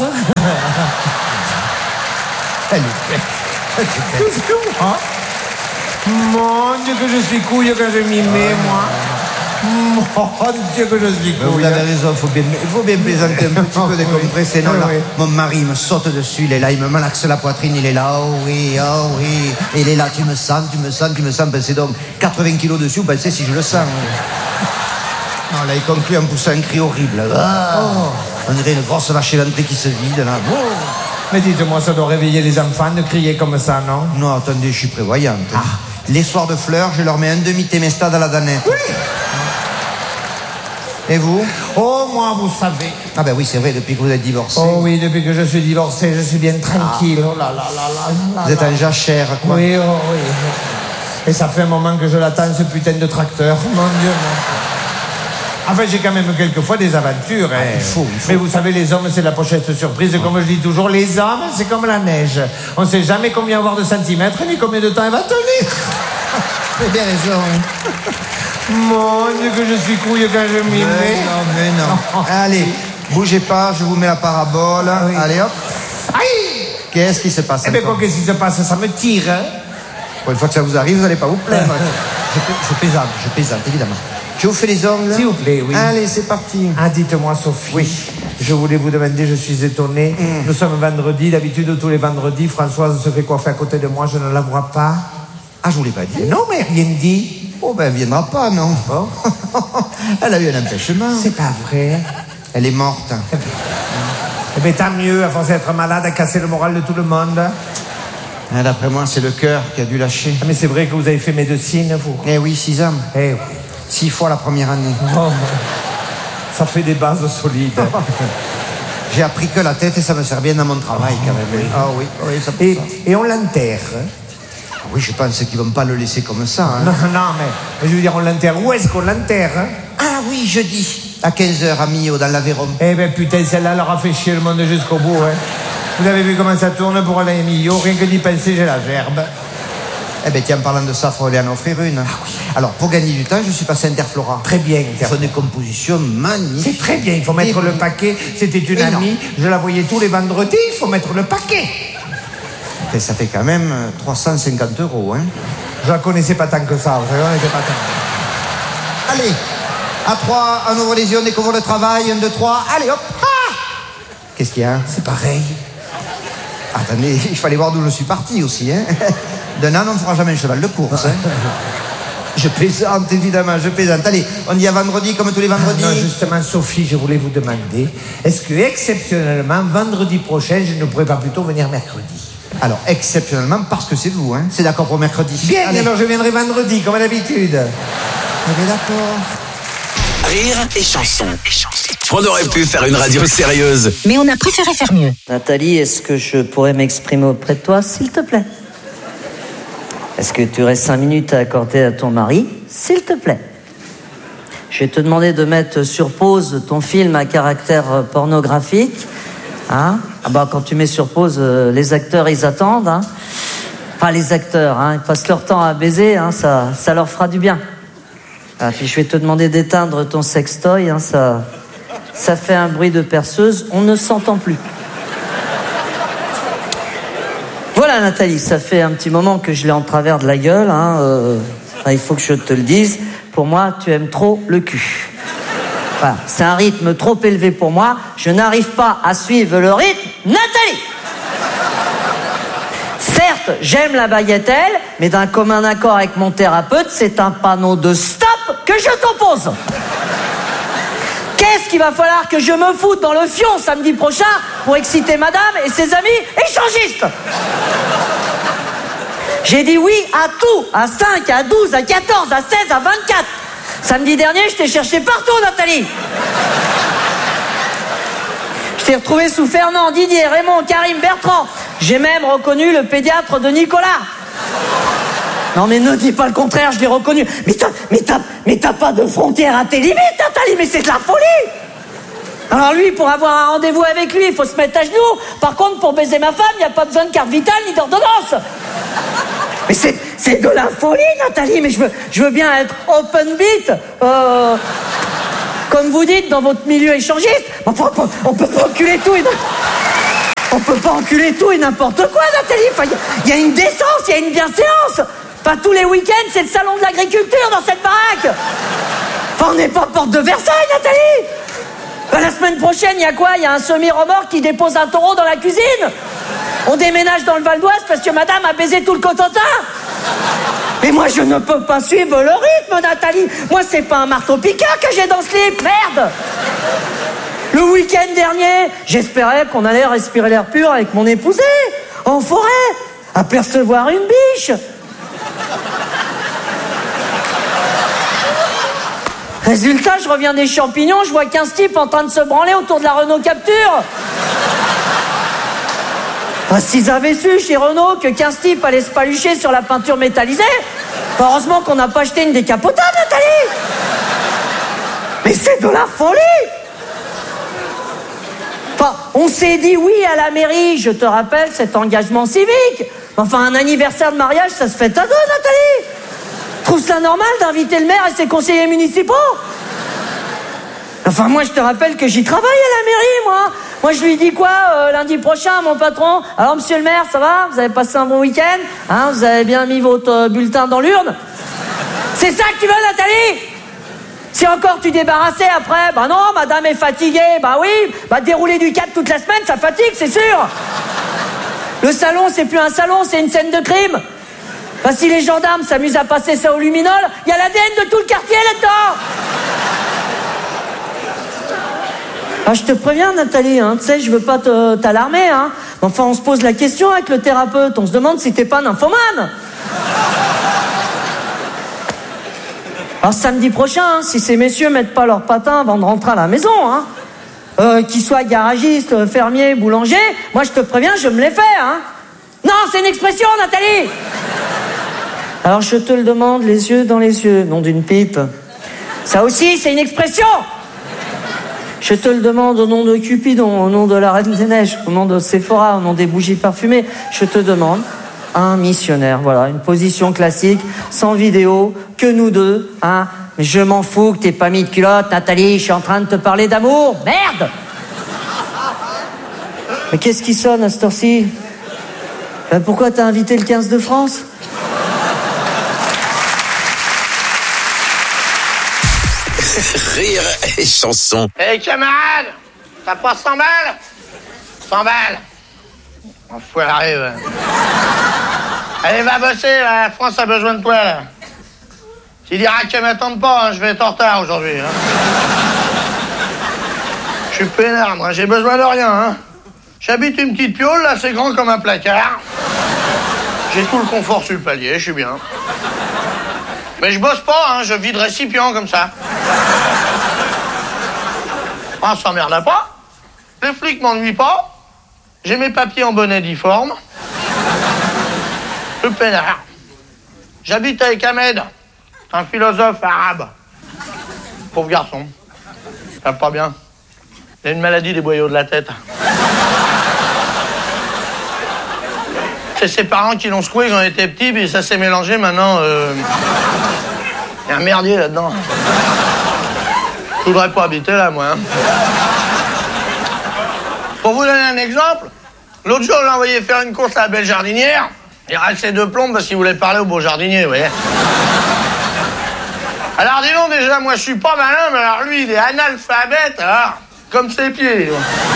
Speaker 11: Elle est bête.
Speaker 12: Qu'est-ce que moi? Mon Dieu, que je suis couille quand je m'y mets, moi. Mon Dieu, que je suis couille.
Speaker 11: Vous avez raison, il faut bien, faut bien plaisanter un petit peu décompresser. Non, là, mon mari me saute dessus, il est là, il me malaxe la poitrine, il est là, oh oui, oh oui. Et il est là, tu me sens, tu me sens, tu me sens. Ben, c'est donc quatre-vingts kilos dessus, ben, c'est si je le sens. Non, là, il conclut en poussant un cri horrible. Ah, oh. On dirait une grosse vache éventrée qui se vide, là. Oh.
Speaker 12: Mais dites-moi, ça doit réveiller les enfants de crier comme ça, non?
Speaker 11: Non, attendez, je suis prévoyante. Ah. Les soirs de fleurs, je leur mets un demi-témesta dans la danette.
Speaker 12: Oui.
Speaker 11: Et vous?
Speaker 12: Oh, moi, vous savez.
Speaker 11: Ah ben oui, c'est vrai, depuis que vous êtes divorcé.
Speaker 12: Oh oui, depuis que je suis divorcé, je suis bien tranquille. Ah. Oh là là là là là.
Speaker 11: Vous êtes un jachère, quoi.
Speaker 12: Oui, oh oui. Et ça fait un moment que je l'attends, ce putain de tracteur. Mon Dieu, mon... Enfin, j'ai quand même quelquefois des aventures. Hein.
Speaker 11: Ah, il faut, il faut.
Speaker 12: Mais vous savez, les hommes, c'est la pochette surprise. Et comme je dis toujours, les hommes, c'est comme la neige. On ne sait jamais combien avoir de centimètres ni combien de temps elle va tenir.
Speaker 11: Vous avez bien raison.
Speaker 12: Mon Dieu, que je suis couille quand je m'y mets.
Speaker 11: Non, mais non. Allez, bougez pas, je vous mets la parabole. Ah, oui. Allez, hop.
Speaker 12: Aïe!
Speaker 11: Qu'est-ce qui se passe?
Speaker 12: Eh bien, quoi, qu'est-ce qui se passe? Ça me tire. Hein?
Speaker 11: Pour une fois que ça vous arrive, vous n'allez pas vous plaindre. je, je plaisante, je plaisante, évidemment. Je vous fais les ongles.
Speaker 12: S'il vous plaît, oui.
Speaker 11: Allez, c'est parti.
Speaker 12: Ah, dites-moi, Sophie.
Speaker 11: Oui.
Speaker 12: Je voulais vous demander, je suis étonné. Mm. Nous sommes vendredi, d'habitude, tous les vendredis, Françoise se fait coiffer à côté de moi, je ne la vois pas.
Speaker 11: Ah, je vous l'ai pas dit.
Speaker 12: Non, mais rien dit.
Speaker 11: Oh, ben, elle viendra pas, non.
Speaker 12: Oh.
Speaker 11: Elle a eu un empêchement.
Speaker 12: C'est pas vrai.
Speaker 11: Elle est morte.
Speaker 12: Eh bien, tant mieux, à force d'être malade, à casser le moral de tout le monde.
Speaker 11: Ah, d'après moi, c'est le cœur qui a dû lâcher.
Speaker 12: Ah, mais c'est vrai que vous avez fait médecine, vous.
Speaker 11: Eh oui, six ans.
Speaker 12: Eh oui.
Speaker 11: Six fois la première année.
Speaker 12: Oh, ça fait des bases solides.
Speaker 11: J'ai appris que la tête et ça me sert bien dans mon travail, quand même. Ah oui, oui, ça peut
Speaker 12: et,
Speaker 11: ça.
Speaker 12: Et on l'enterre.
Speaker 11: Ah oui, je pense qu'ils vont pas le laisser comme ça. Hein.
Speaker 12: Non, non, mais je veux dire, on l'enterre. Où est-ce qu'on l'enterre?
Speaker 11: Ah oui, jeudi. À quinze heures, à Millau, dans l'Aveyron.
Speaker 12: Eh ben putain, celle-là leur a fait chier le monde jusqu'au bout. Hein. Vous avez vu comment ça tourne pour aller à Millau? Rien que d'y penser, j'ai la gerbe.
Speaker 11: Eh bien, tiens, en parlant de ça, il faut aller en offrir une. Ah, oui. Alors, pour gagner du temps, je suis passé à Interflora.
Speaker 12: Très bien.
Speaker 11: Ils font des compositions magnifiques.
Speaker 12: C'est très bien, il faut mettre le paquet. C'était une
Speaker 11: Et
Speaker 12: amie,
Speaker 11: non.
Speaker 12: je la voyais tous les vendredis, il faut mettre le paquet.
Speaker 11: Et ça fait quand même trois cent cinquante euros, hein.
Speaker 12: Je la connaissais pas tant que ça, je la connaissais pas tant.
Speaker 11: Allez, à trois, on ouvre les yeux, on découvre le travail, un, deux, trois, allez, hop. Ah, qu'est-ce qu'il y a?
Speaker 12: C'est pareil.
Speaker 11: Attendez, il fallait voir d'où je suis parti aussi, hein. D'un âne, on ne fera jamais un cheval de course. Hein. Je plaisante, évidemment, je plaisante. Allez, on y a vendredi comme tous les vendredis.
Speaker 12: Non, justement, Sophie, je voulais vous demander, est-ce que, exceptionnellement, vendredi prochain, je ne pourrais pas plutôt venir mercredi?
Speaker 11: Alors, exceptionnellement, parce que c'est vous, hein. C'est d'accord pour mercredi.
Speaker 12: Bien,
Speaker 11: allez.
Speaker 12: Alors je viendrai vendredi, comme d'habitude.
Speaker 11: On est d'accord.
Speaker 2: Rire et chanson. On aurait pu faire une radio sérieuse.
Speaker 13: Mais on a préféré faire mieux.
Speaker 14: Nathalie, est-ce que je pourrais m'exprimer auprès de toi, s'il te plaît? Est-ce que tu aurais cinq minutes à accorder à ton mari, s'il te plaît? Je vais te demander de mettre sur pause ton film à caractère pornographique. Hein? Ah bah, quand tu mets sur pause, euh, les acteurs, ils attendent. Hein? Enfin, les acteurs, hein, ils passent leur temps à baiser, hein, ça, ça leur fera du bien. Ah, puis je vais te demander d'éteindre ton sextoy, hein, ça, ça fait un bruit de perceuse, on ne s'entend plus. Voilà, Nathalie, ça fait un petit moment que je l'ai en travers de la gueule. Hein, euh, enfin, il faut que je te le dise. Pour moi, tu aimes trop le cul. Voilà, c'est un rythme trop élevé pour moi. Je n'arrive pas à suivre le rythme. Nathalie! Certes, j'aime la bagatelle, mais d'un commun accord avec mon thérapeute, c'est un panneau de stop que je t'oppose. Qu'est-ce qu'il va falloir que je me foute dans le fion samedi prochain pour exciter madame et ses amis échangistes? J'ai dit oui à tout, à cinq, à douze, à quatorze, à seize, à vingt-quatre. Samedi dernier, je t'ai cherché partout, Nathalie. Je t'ai retrouvé sous Fernand, Didier, Raymond, Karim, Bertrand. J'ai même reconnu le pédiatre de Nicolas. Non mais ne dis pas le contraire, je l'ai reconnu. Mais t'as, mais t'as, mais t'as pas de frontières à tes limites, Nathalie, mais c'est de la folie. Alors lui, pour avoir un rendez-vous avec lui, il faut se mettre à genoux. Par contre, pour baiser ma femme, il n'y a pas besoin de carte vitale ni d'ordonnance. Mais c'est, c'est de la folie, Nathalie, mais je veux, je veux bien être open beat, euh, comme vous dites dans votre milieu échangiste. Enfin, on peut, on peut pas enculer tout et on peut pas enculer tout et n'importe quoi, Nathalie. Enfin, il y, y a une décence, il y a une bienséance. Pas tous les week-ends, c'est le salon de l'agriculture dans cette baraque. Enfin, on n'est pas porte de Versailles, Nathalie. Ben, la semaine prochaine, il y a quoi? Il y a un semi-remorque qui dépose un taureau dans la cuisine. On déménage dans le Val d'Oise parce que madame a baisé tout le Cotentin. Mais moi, je ne peux pas suivre le rythme, Nathalie. Moi, c'est pas un marteau-piqueur que j'ai dans ce slip, merde. Le week-end dernier, j'espérais qu'on allait respirer l'air pur avec mon épousée, en forêt, apercevoir une biche. Résultat, je reviens des champignons, je vois quinze types en train de se branler autour de la Renault Capture. Enfin, s'ils avaient su chez Renault que quinze types allaient se palucher sur la peinture métallisée, heureusement qu'on n'a pas acheté une décapotable, Nathalie. Mais c'est de la folie. Enfin, on s'est dit oui à la mairie, je te rappelle, cet engagement civique. Enfin, un anniversaire de mariage, ça se fait à deux, Nathalie. Trouve ça normal d'inviter le maire et ses conseillers municipaux? Enfin, moi, je te rappelle que j'y travaille à la mairie, moi. Moi, je lui dis quoi, euh, lundi prochain, mon patron? Alors, monsieur le maire, ça va? Vous avez passé un bon week-end? Hein, vous avez bien mis votre euh, bulletin dans l'urne? C'est ça que tu veux, Nathalie? Si encore tu débarrassais après, bah non, madame est fatiguée, bah oui, bah dérouler du cap toute la semaine, ça fatigue, c'est sûr. Le salon, c'est plus un salon, c'est une scène de crime. Bah si les gendarmes s'amusent à passer ça au luminol, il y a l'A D N de tout le quartier là-dedans. Ah, je te préviens, Nathalie, hein, tu sais, je veux pas te, t'alarmer, hein. Enfin, on se pose la question avec le thérapeute, on se demande si t'es pas nymphomane. Alors samedi prochain, hein, si ces messieurs mettent pas leurs patins avant de rentrer à la maison, hein, euh, qu'ils soient garagistes, fermiers, boulangers, moi je te préviens, je me les fais, hein. Non, c'est une expression, Nathalie. Alors je te le demande, les yeux dans les yeux, nom d'une pipe. Ça aussi, c'est une expression. Je te le demande au nom de Cupidon, au nom de la Reine des Neiges, au nom de Sephora, au nom des bougies parfumées. Je te demande un missionnaire, voilà, une position classique, sans vidéo, que nous deux, hein. Mais je m'en fous que t'aies pas mis de culotte, Nathalie, je suis en train de te parler d'amour, merde. Mais qu'est-ce qui sonne à cette heure-ci? Ben pourquoi t'as invité le quinze de France?
Speaker 2: Rire et chanson.
Speaker 13: Hé hey, camarade, t'as pas cent balles? cent balles. Enfoiré, ouais. Allez, va bosser, la France a besoin de toi, là. Tu diras qu'elle m'attende pas, hein, je vais être en retard aujourd'hui. Hein. Je suis peinard, moi, j'ai besoin de rien. Hein. J'habite une petite piole, là, c'est grand comme un placard. J'ai tout le confort sur le palier, je suis bien. Mais je bosse pas, hein, je vide récipient comme ça. On s'emmerde pas. Les flics m'ennuient pas. J'ai mes papiers en bonnet difforme. Le peinard. J'habite avec Ahmed, un philosophe arabe. Pauvre garçon. Ça va pas bien. Il a une maladie des boyaux de la tête. C'est ses parents qui l'ont secoué quand il était petit, puis ça s'est mélangé maintenant. Euh... Il y a un merdier là-dedans. Je voudrais pas habiter là, moi. Hein. Pour vous donner un exemple, l'autre jour, je l'ai envoyé faire une course à la belle jardinière. Il reste ses deux plombes parce qu'il voulait parler au beau jardinier, vous voyez. Alors, dis donc, déjà, moi, je suis pas malin, mais alors lui, il est analphabète, alors, comme ses pieds.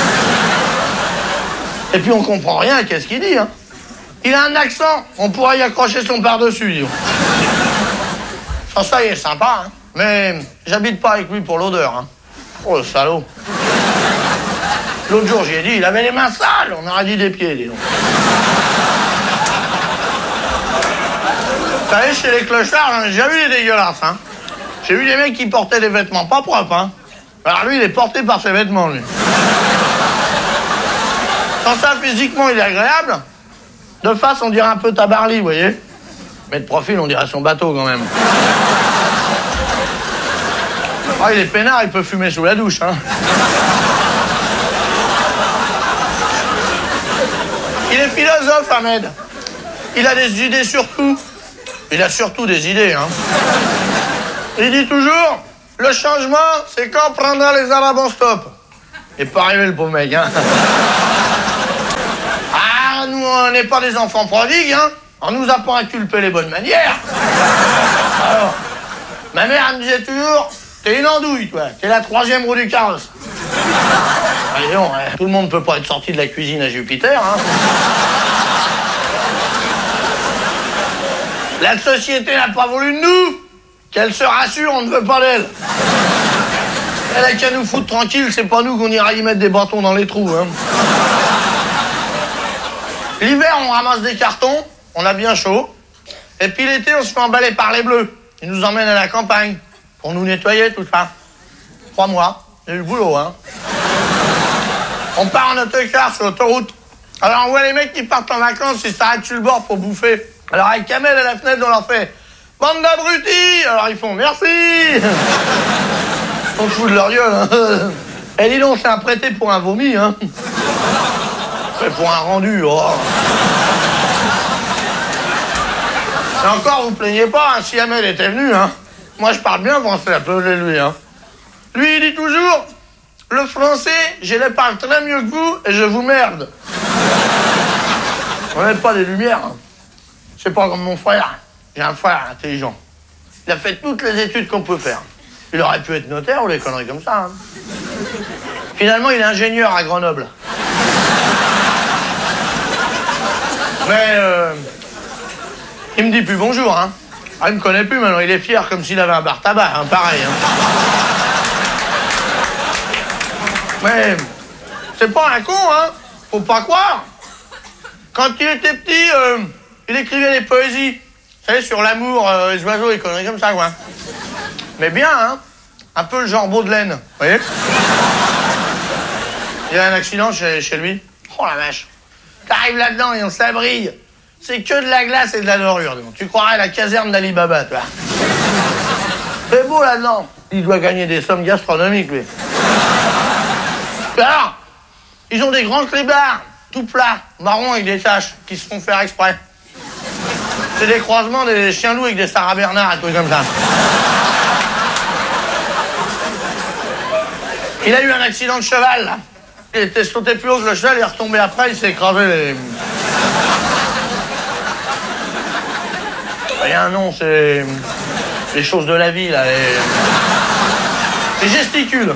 Speaker 13: Et puis, on comprend rien à qu'est-ce qu'il dit, hein. Il a un accent, on pourrait y accrocher son par-dessus, disons. Ça, ça y est, sympa, hein. Mais j'habite pas avec lui pour l'odeur, hein. Oh, le salaud. L'autre jour, j'y ai dit, il avait les mains sales, on aurait dit des pieds, dis donc. Vous savez, chez les clochards, j'en ai déjà vu des dégueulasses, hein. J'ai vu des mecs qui portaient des vêtements pas propres, hein. Alors lui, il est porté par ses vêtements, lui. Sans ça, physiquement, il est agréable. De face, on dirait un peu Tabarly, vous voyez. Mais de profil, on dirait son bateau quand même. Ah, il est peinard, il peut fumer sous la douche, hein. Il est philosophe, Ahmed. Il a des idées sur tout. Il a surtout des idées, hein. Il dit toujours, le changement, c'est quand on prendra les Arabes en stop. Il est pas arrivé, le pauvre mec, hein. Ah, nous, on n'est pas des enfants prodigues, hein. On nous a pas inculpé les bonnes manières. Alors, ma mère, elle me disait toujours, t'es une andouille, toi. T'es la troisième roue du carrosse. Allez, non, hein. Tout le monde peut pas être sorti de la cuisine à Jupiter, hein. La société n'a pas voulu de nous. Qu'elle se rassure, on ne veut pas d'elle. Elle a qu'à nous foutre tranquille, c'est pas nous qu'on ira y mettre des bâtons dans les trous, hein. L'hiver, on ramasse des cartons, on a bien chaud. Et puis l'été, on se fait emballer par les bleus. Ils nous emmènent à la campagne pour nous nettoyer, tout ça. Trois mois, il y a eu le boulot, hein. On part en autocar sur l'autoroute. Alors on voit les mecs qui partent en vacances, ils s'arrêtent sur le bord pour bouffer. Alors avec Kamel à la fenêtre, on leur fait « Bande d'abrutis !» Alors ils font « Merci !» On se fout de leur gueule, hein. Et dis donc, c'est un prêté pour un vomi, hein. Mais pour un rendu, oh. Et encore, vous plaignez pas, hein, si Ahmed était venu, hein. Moi, je parle bien français, appelez-lui, hein. Lui, il dit toujours « Le français, je le parle très mieux que vous et je vous merde. » On n'aime pas des lumières, hein. C'est pas comme mon frère. J'ai un frère intelligent. Il a fait toutes les études qu'on peut faire. Il aurait pu être notaire ou des conneries comme ça, hein. Finalement, il est ingénieur à Grenoble. Mais euh, il me dit plus bonjour, hein. Ah, il me connaît plus maintenant. Il est fier comme s'il avait un bar tabac, hein, pareil, hein. Mais c'est pas un con, hein. Faut pas croire. Quand il était petit, euh, il écrivait des poésies. Vous savez, sur l'amour, euh, les oiseaux, et conneries comme ça, quoi. Mais bien, hein. Un peu le genre Baudelaire, vous voyez. Il y a un accident chez, chez lui. Oh la vache. T'arrives là-dedans et on s'abrille. C'est que de la glace et de la dorure. Donc. Tu croirais la caserne d'Ali Baba, toi. C'est beau là-dedans. Il doit gagner des sommes gastronomiques, lui. Alors, ils ont des grands clébards, tout plats, marrons avec des taches, qui se font faire exprès. C'est des croisements des chiens-loups avec des Sarah Bernard et tout comme ça. Il a eu un accident de cheval, là. Il était sauté plus haut que le cheval, il est retombé après, il s'est écrasé les... Rien, non, c'est... les choses de la vie, là, les... les gesticules.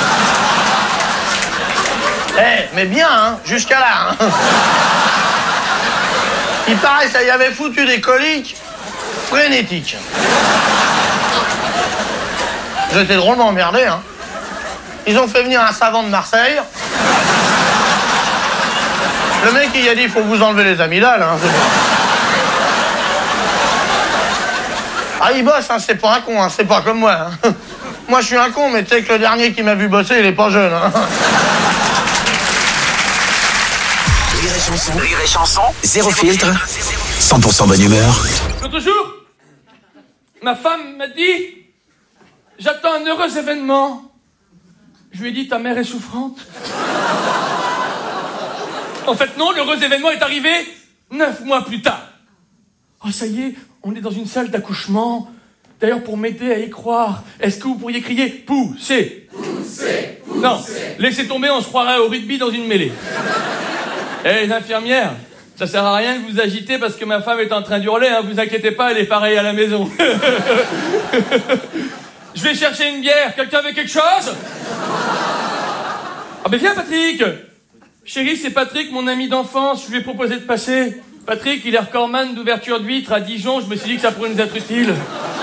Speaker 13: Eh, mais bien, hein, jusqu'à là, hein. Il paraît, ça y avait foutu des coliques frénétiques. J'étais drôlement emmerdé, hein. Ils ont fait venir un savant de Marseille. Le mec, il a dit, il faut vous enlever les amygdales, hein. Ah, il bosse, hein, c'est pas un con, hein, c'est pas comme moi, hein. Moi, je suis un con, mais tu sais que le dernier qui m'a vu bosser, il est pas jeune, hein.
Speaker 2: Rire et chanson. Rire et chanson. Zéro filtre. cent pour cent bonne humeur.
Speaker 15: L'autre jour, ma femme m'a dit « J'attends un heureux événement. » Je lui ai dit « Ta mère est souffrante. » En fait, non, l'heureux événement est arrivé neuf mois plus tard. Oh, ça y est, on est dans une salle d'accouchement. D'ailleurs, pour m'aider à y croire, est-ce que vous pourriez crier « Poussez » Poussez, poussez. Non, laissez tomber, on se croirait au rugby dans une mêlée. Eh, les infirmières, ça sert à rien de vous agiter parce que ma femme est en train d'hurler, hein, vous inquiétez pas, elle est pareille à la maison. Je vais chercher une bière, quelqu'un veut quelque chose? Ah ben viens Patrick. Chérie, c'est Patrick, mon ami d'enfance, je lui ai proposé de passer. Patrick, il est recordman d'ouverture d'huîtres à Dijon, je me suis dit que ça pourrait nous être utile.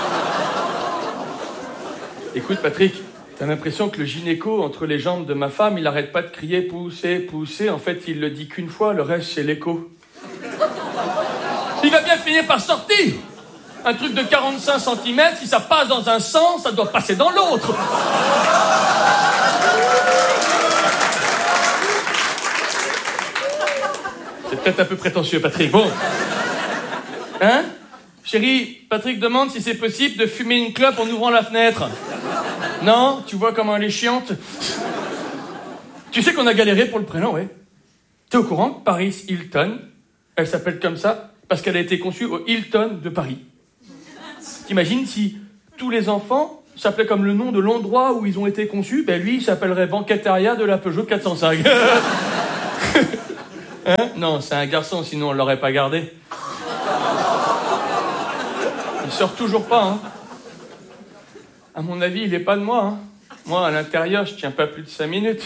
Speaker 15: Écoute Patrick, t'as l'impression que le gynéco entre les jambes de ma femme, il arrête pas de crier « Poussez, poussez ». En fait, il le dit qu'une fois, le reste, c'est l'écho. Il va bien finir par sortir. Un truc de quarante-cinq centimètres, si ça passe dans un sens, ça doit passer dans l'autre. C'est peut-être un peu prétentieux, Patrick. Bon. Hein? Chérie, Patrick demande si c'est possible de fumer une clope en ouvrant la fenêtre. Non, tu vois comment elle est chiante. Tu sais qu'on a galéré pour le prénom, ouais. T'es au courant que Paris Hilton, elle s'appelle comme ça parce qu'elle a été conçue au Hilton de Paris. T'imagines si tous les enfants s'appelaient comme le nom de l'endroit où ils ont été conçus, ben lui, il s'appellerait Banqueteria de la Peugeot quatre cent cinq. Hein? Non, c'est un garçon, sinon on l'aurait pas gardé. Il sort toujours pas, hein. À mon avis, il est pas de moi, hein. Moi, à l'intérieur, je tiens pas plus de cinq minutes.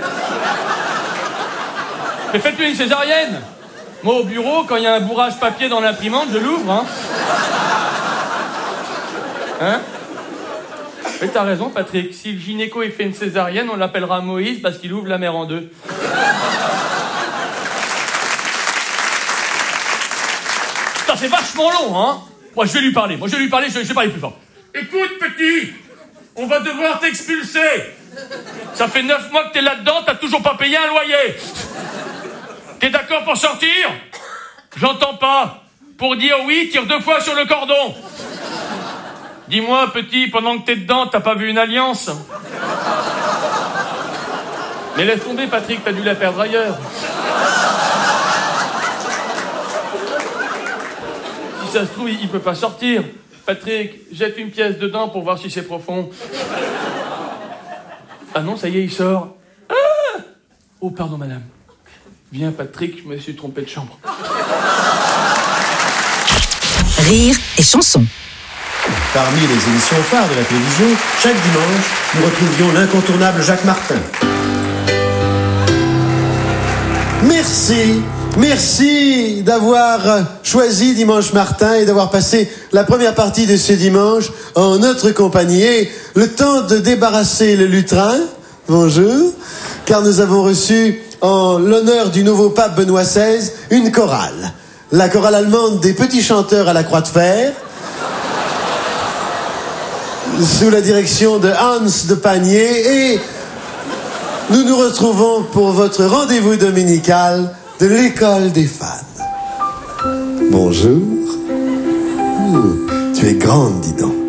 Speaker 15: Mais faites-lui une césarienne. Moi, au bureau, quand il y a un bourrage papier dans l'imprimante, je l'ouvre, hein. Hein? Mais t'as raison, Patrick. Si le gynéco, il fait une césarienne, on l'appellera Moïse parce qu'il ouvre la mer en deux. Putain, c'est vachement long, hein. Moi, je vais lui parler. Moi, je vais lui parler, je, je vais parler plus fort. Écoute, petit, on va devoir t'expulser. Ça fait neuf mois que t'es là-dedans, t'as toujours pas payé un loyer. T'es d'accord pour sortir? J'entends pas. Pour dire oui, tire deux fois sur le cordon. Dis-moi, petit, pendant que t'es dedans, t'as pas vu une alliance? Mais laisse tomber, Patrick, t'as dû la perdre ailleurs. Si ça se trouve, il peut pas sortir. Patrick, jette une pièce dedans pour voir si c'est profond. Ah non, ça y est, il sort. Ah! Oh, pardon, madame. Viens, Patrick, je me suis trompé de chambre.
Speaker 16: Rire et chanson.
Speaker 17: Parmi les émissions phares de la télévision, chaque dimanche, nous retrouvions l'incontournable Jacques Martin.
Speaker 18: Merci, merci d'avoir choisi Dimanche Martin et d'avoir passé la première partie de ce dimanche en notre compagnie. Et le temps de débarrasser le lutrin, bonjour, car nous avons reçu en l'honneur du nouveau pape Benoît seize une chorale. La chorale allemande des petits chanteurs à la croix de fer, sous la direction de Hans de Panier, et nous nous retrouvons pour votre rendez-vous dominical de l'école des fans. Bonjour. Ouh, tu es grande, dis donc.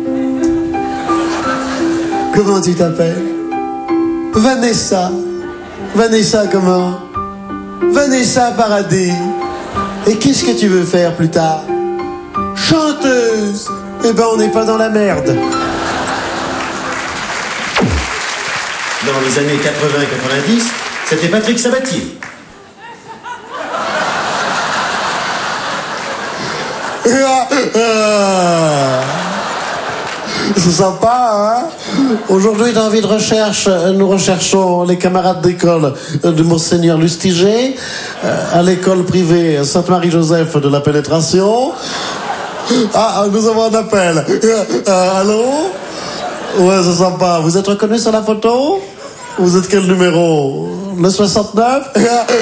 Speaker 18: Comment tu t'appelles? Vanessa. Vanessa comment? Vanessa Paradis. Et qu'est-ce que tu veux faire plus tard? Chanteuse. Eh ben, on n'est pas dans la merde.
Speaker 17: Dans les années quatre-vingts quatre-vingt-dix, c'était Patrick Sabatier.
Speaker 18: C'est sympa, hein? Aujourd'hui, dans Vie de recherche, nous recherchons les camarades d'école de Monseigneur Lustiger, à l'école privée Sainte-Marie-Joseph de la Pénétration. Ah, nous avons un appel. Euh, allô? Ouais, c'est sympa. Vous êtes reconnu sur la photo? Vous êtes quel numéro? Le soixante-neuf?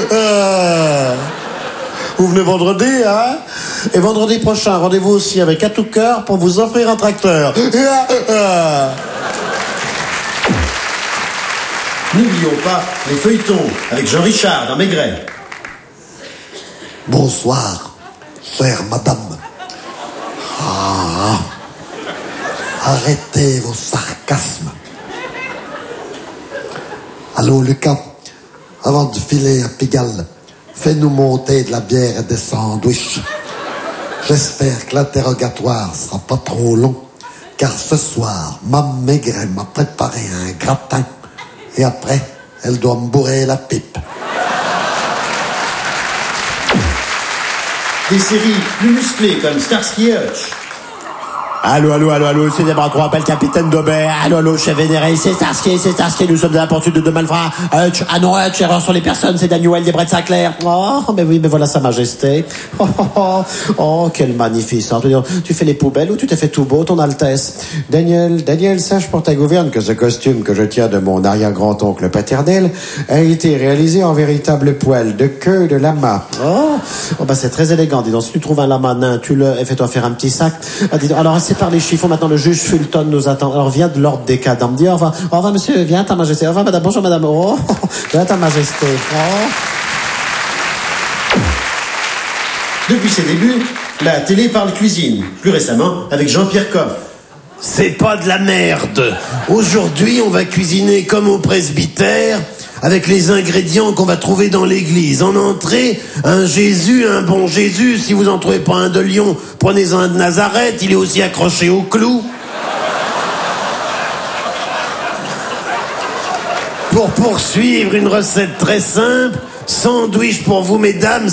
Speaker 18: Vous venez vendredi, hein? Et vendredi prochain, rendez-vous aussi avec À tout cœur pour vous offrir un tracteur.
Speaker 17: N'oublions pas les feuilletons avec Jean Richard dans Maigret.
Speaker 18: Bonsoir, chère madame. Ah, arrêtez vos sarcasmes. Allô, Lucas, avant de filer à Pigalle, fais-nous monter de la bière et des sandwichs. J'espère que l'interrogatoire sera pas trop long, car ce soir, ma Maigret m'a préparé un gratin, et après, elle doit me bourrer la pipe.
Speaker 17: Des séries plus musclées comme Starsky et Hutch.
Speaker 18: Allô, allô, allô, allô, c'est Déborah Croix, appelle Capitaine Daubert. Allô, allô, chef vénéré, c'est Starsky, c'est Starsky, nous sommes à la poursuite de deux malfrats. Hutch, ah non, Hutch, erreur sur les personnes, c'est Daniel des Bret Sinclair. Oh, mais oui, mais voilà sa majesté. Oh, oh, oh, oh, quelle magnificence. Tu fais les poubelles ou tu t'es fait tout beau, ton Altesse? Daniel, Daniel, sache pour ta gouverne que ce costume que je tiens de mon arrière-grand-oncle paternel a été réalisé en véritable poil de queue de lama. Oh, oh bah c'est très élégant, dis donc. Si tu trouves un lama nain, tu le, fais-toi faire un petit sac. Ah, dis donc, alors, c'est par les chiffons, maintenant le juge Fulton nous attend. Alors viens de l'ordre des cadans, me dit au revoir. Au revoir monsieur, viens ta majesté. Au revoir madame, bonjour madame. Oh, viens ta majesté. Oh.
Speaker 17: Depuis ses débuts, La télé parle cuisine, plus récemment avec Jean-Pierre Coff.
Speaker 18: C'est pas de la merde. Aujourd'hui, on va cuisiner comme au presbytère, avec les ingrédients qu'on va trouver dans l'église. En entrée, un Jésus, un bon Jésus. Si vous en trouvez pas un de Lyon, prenez-en un de Nazareth, il est aussi accroché au clou. Pour poursuivre, une recette très simple, sandwich pour vous mesdames,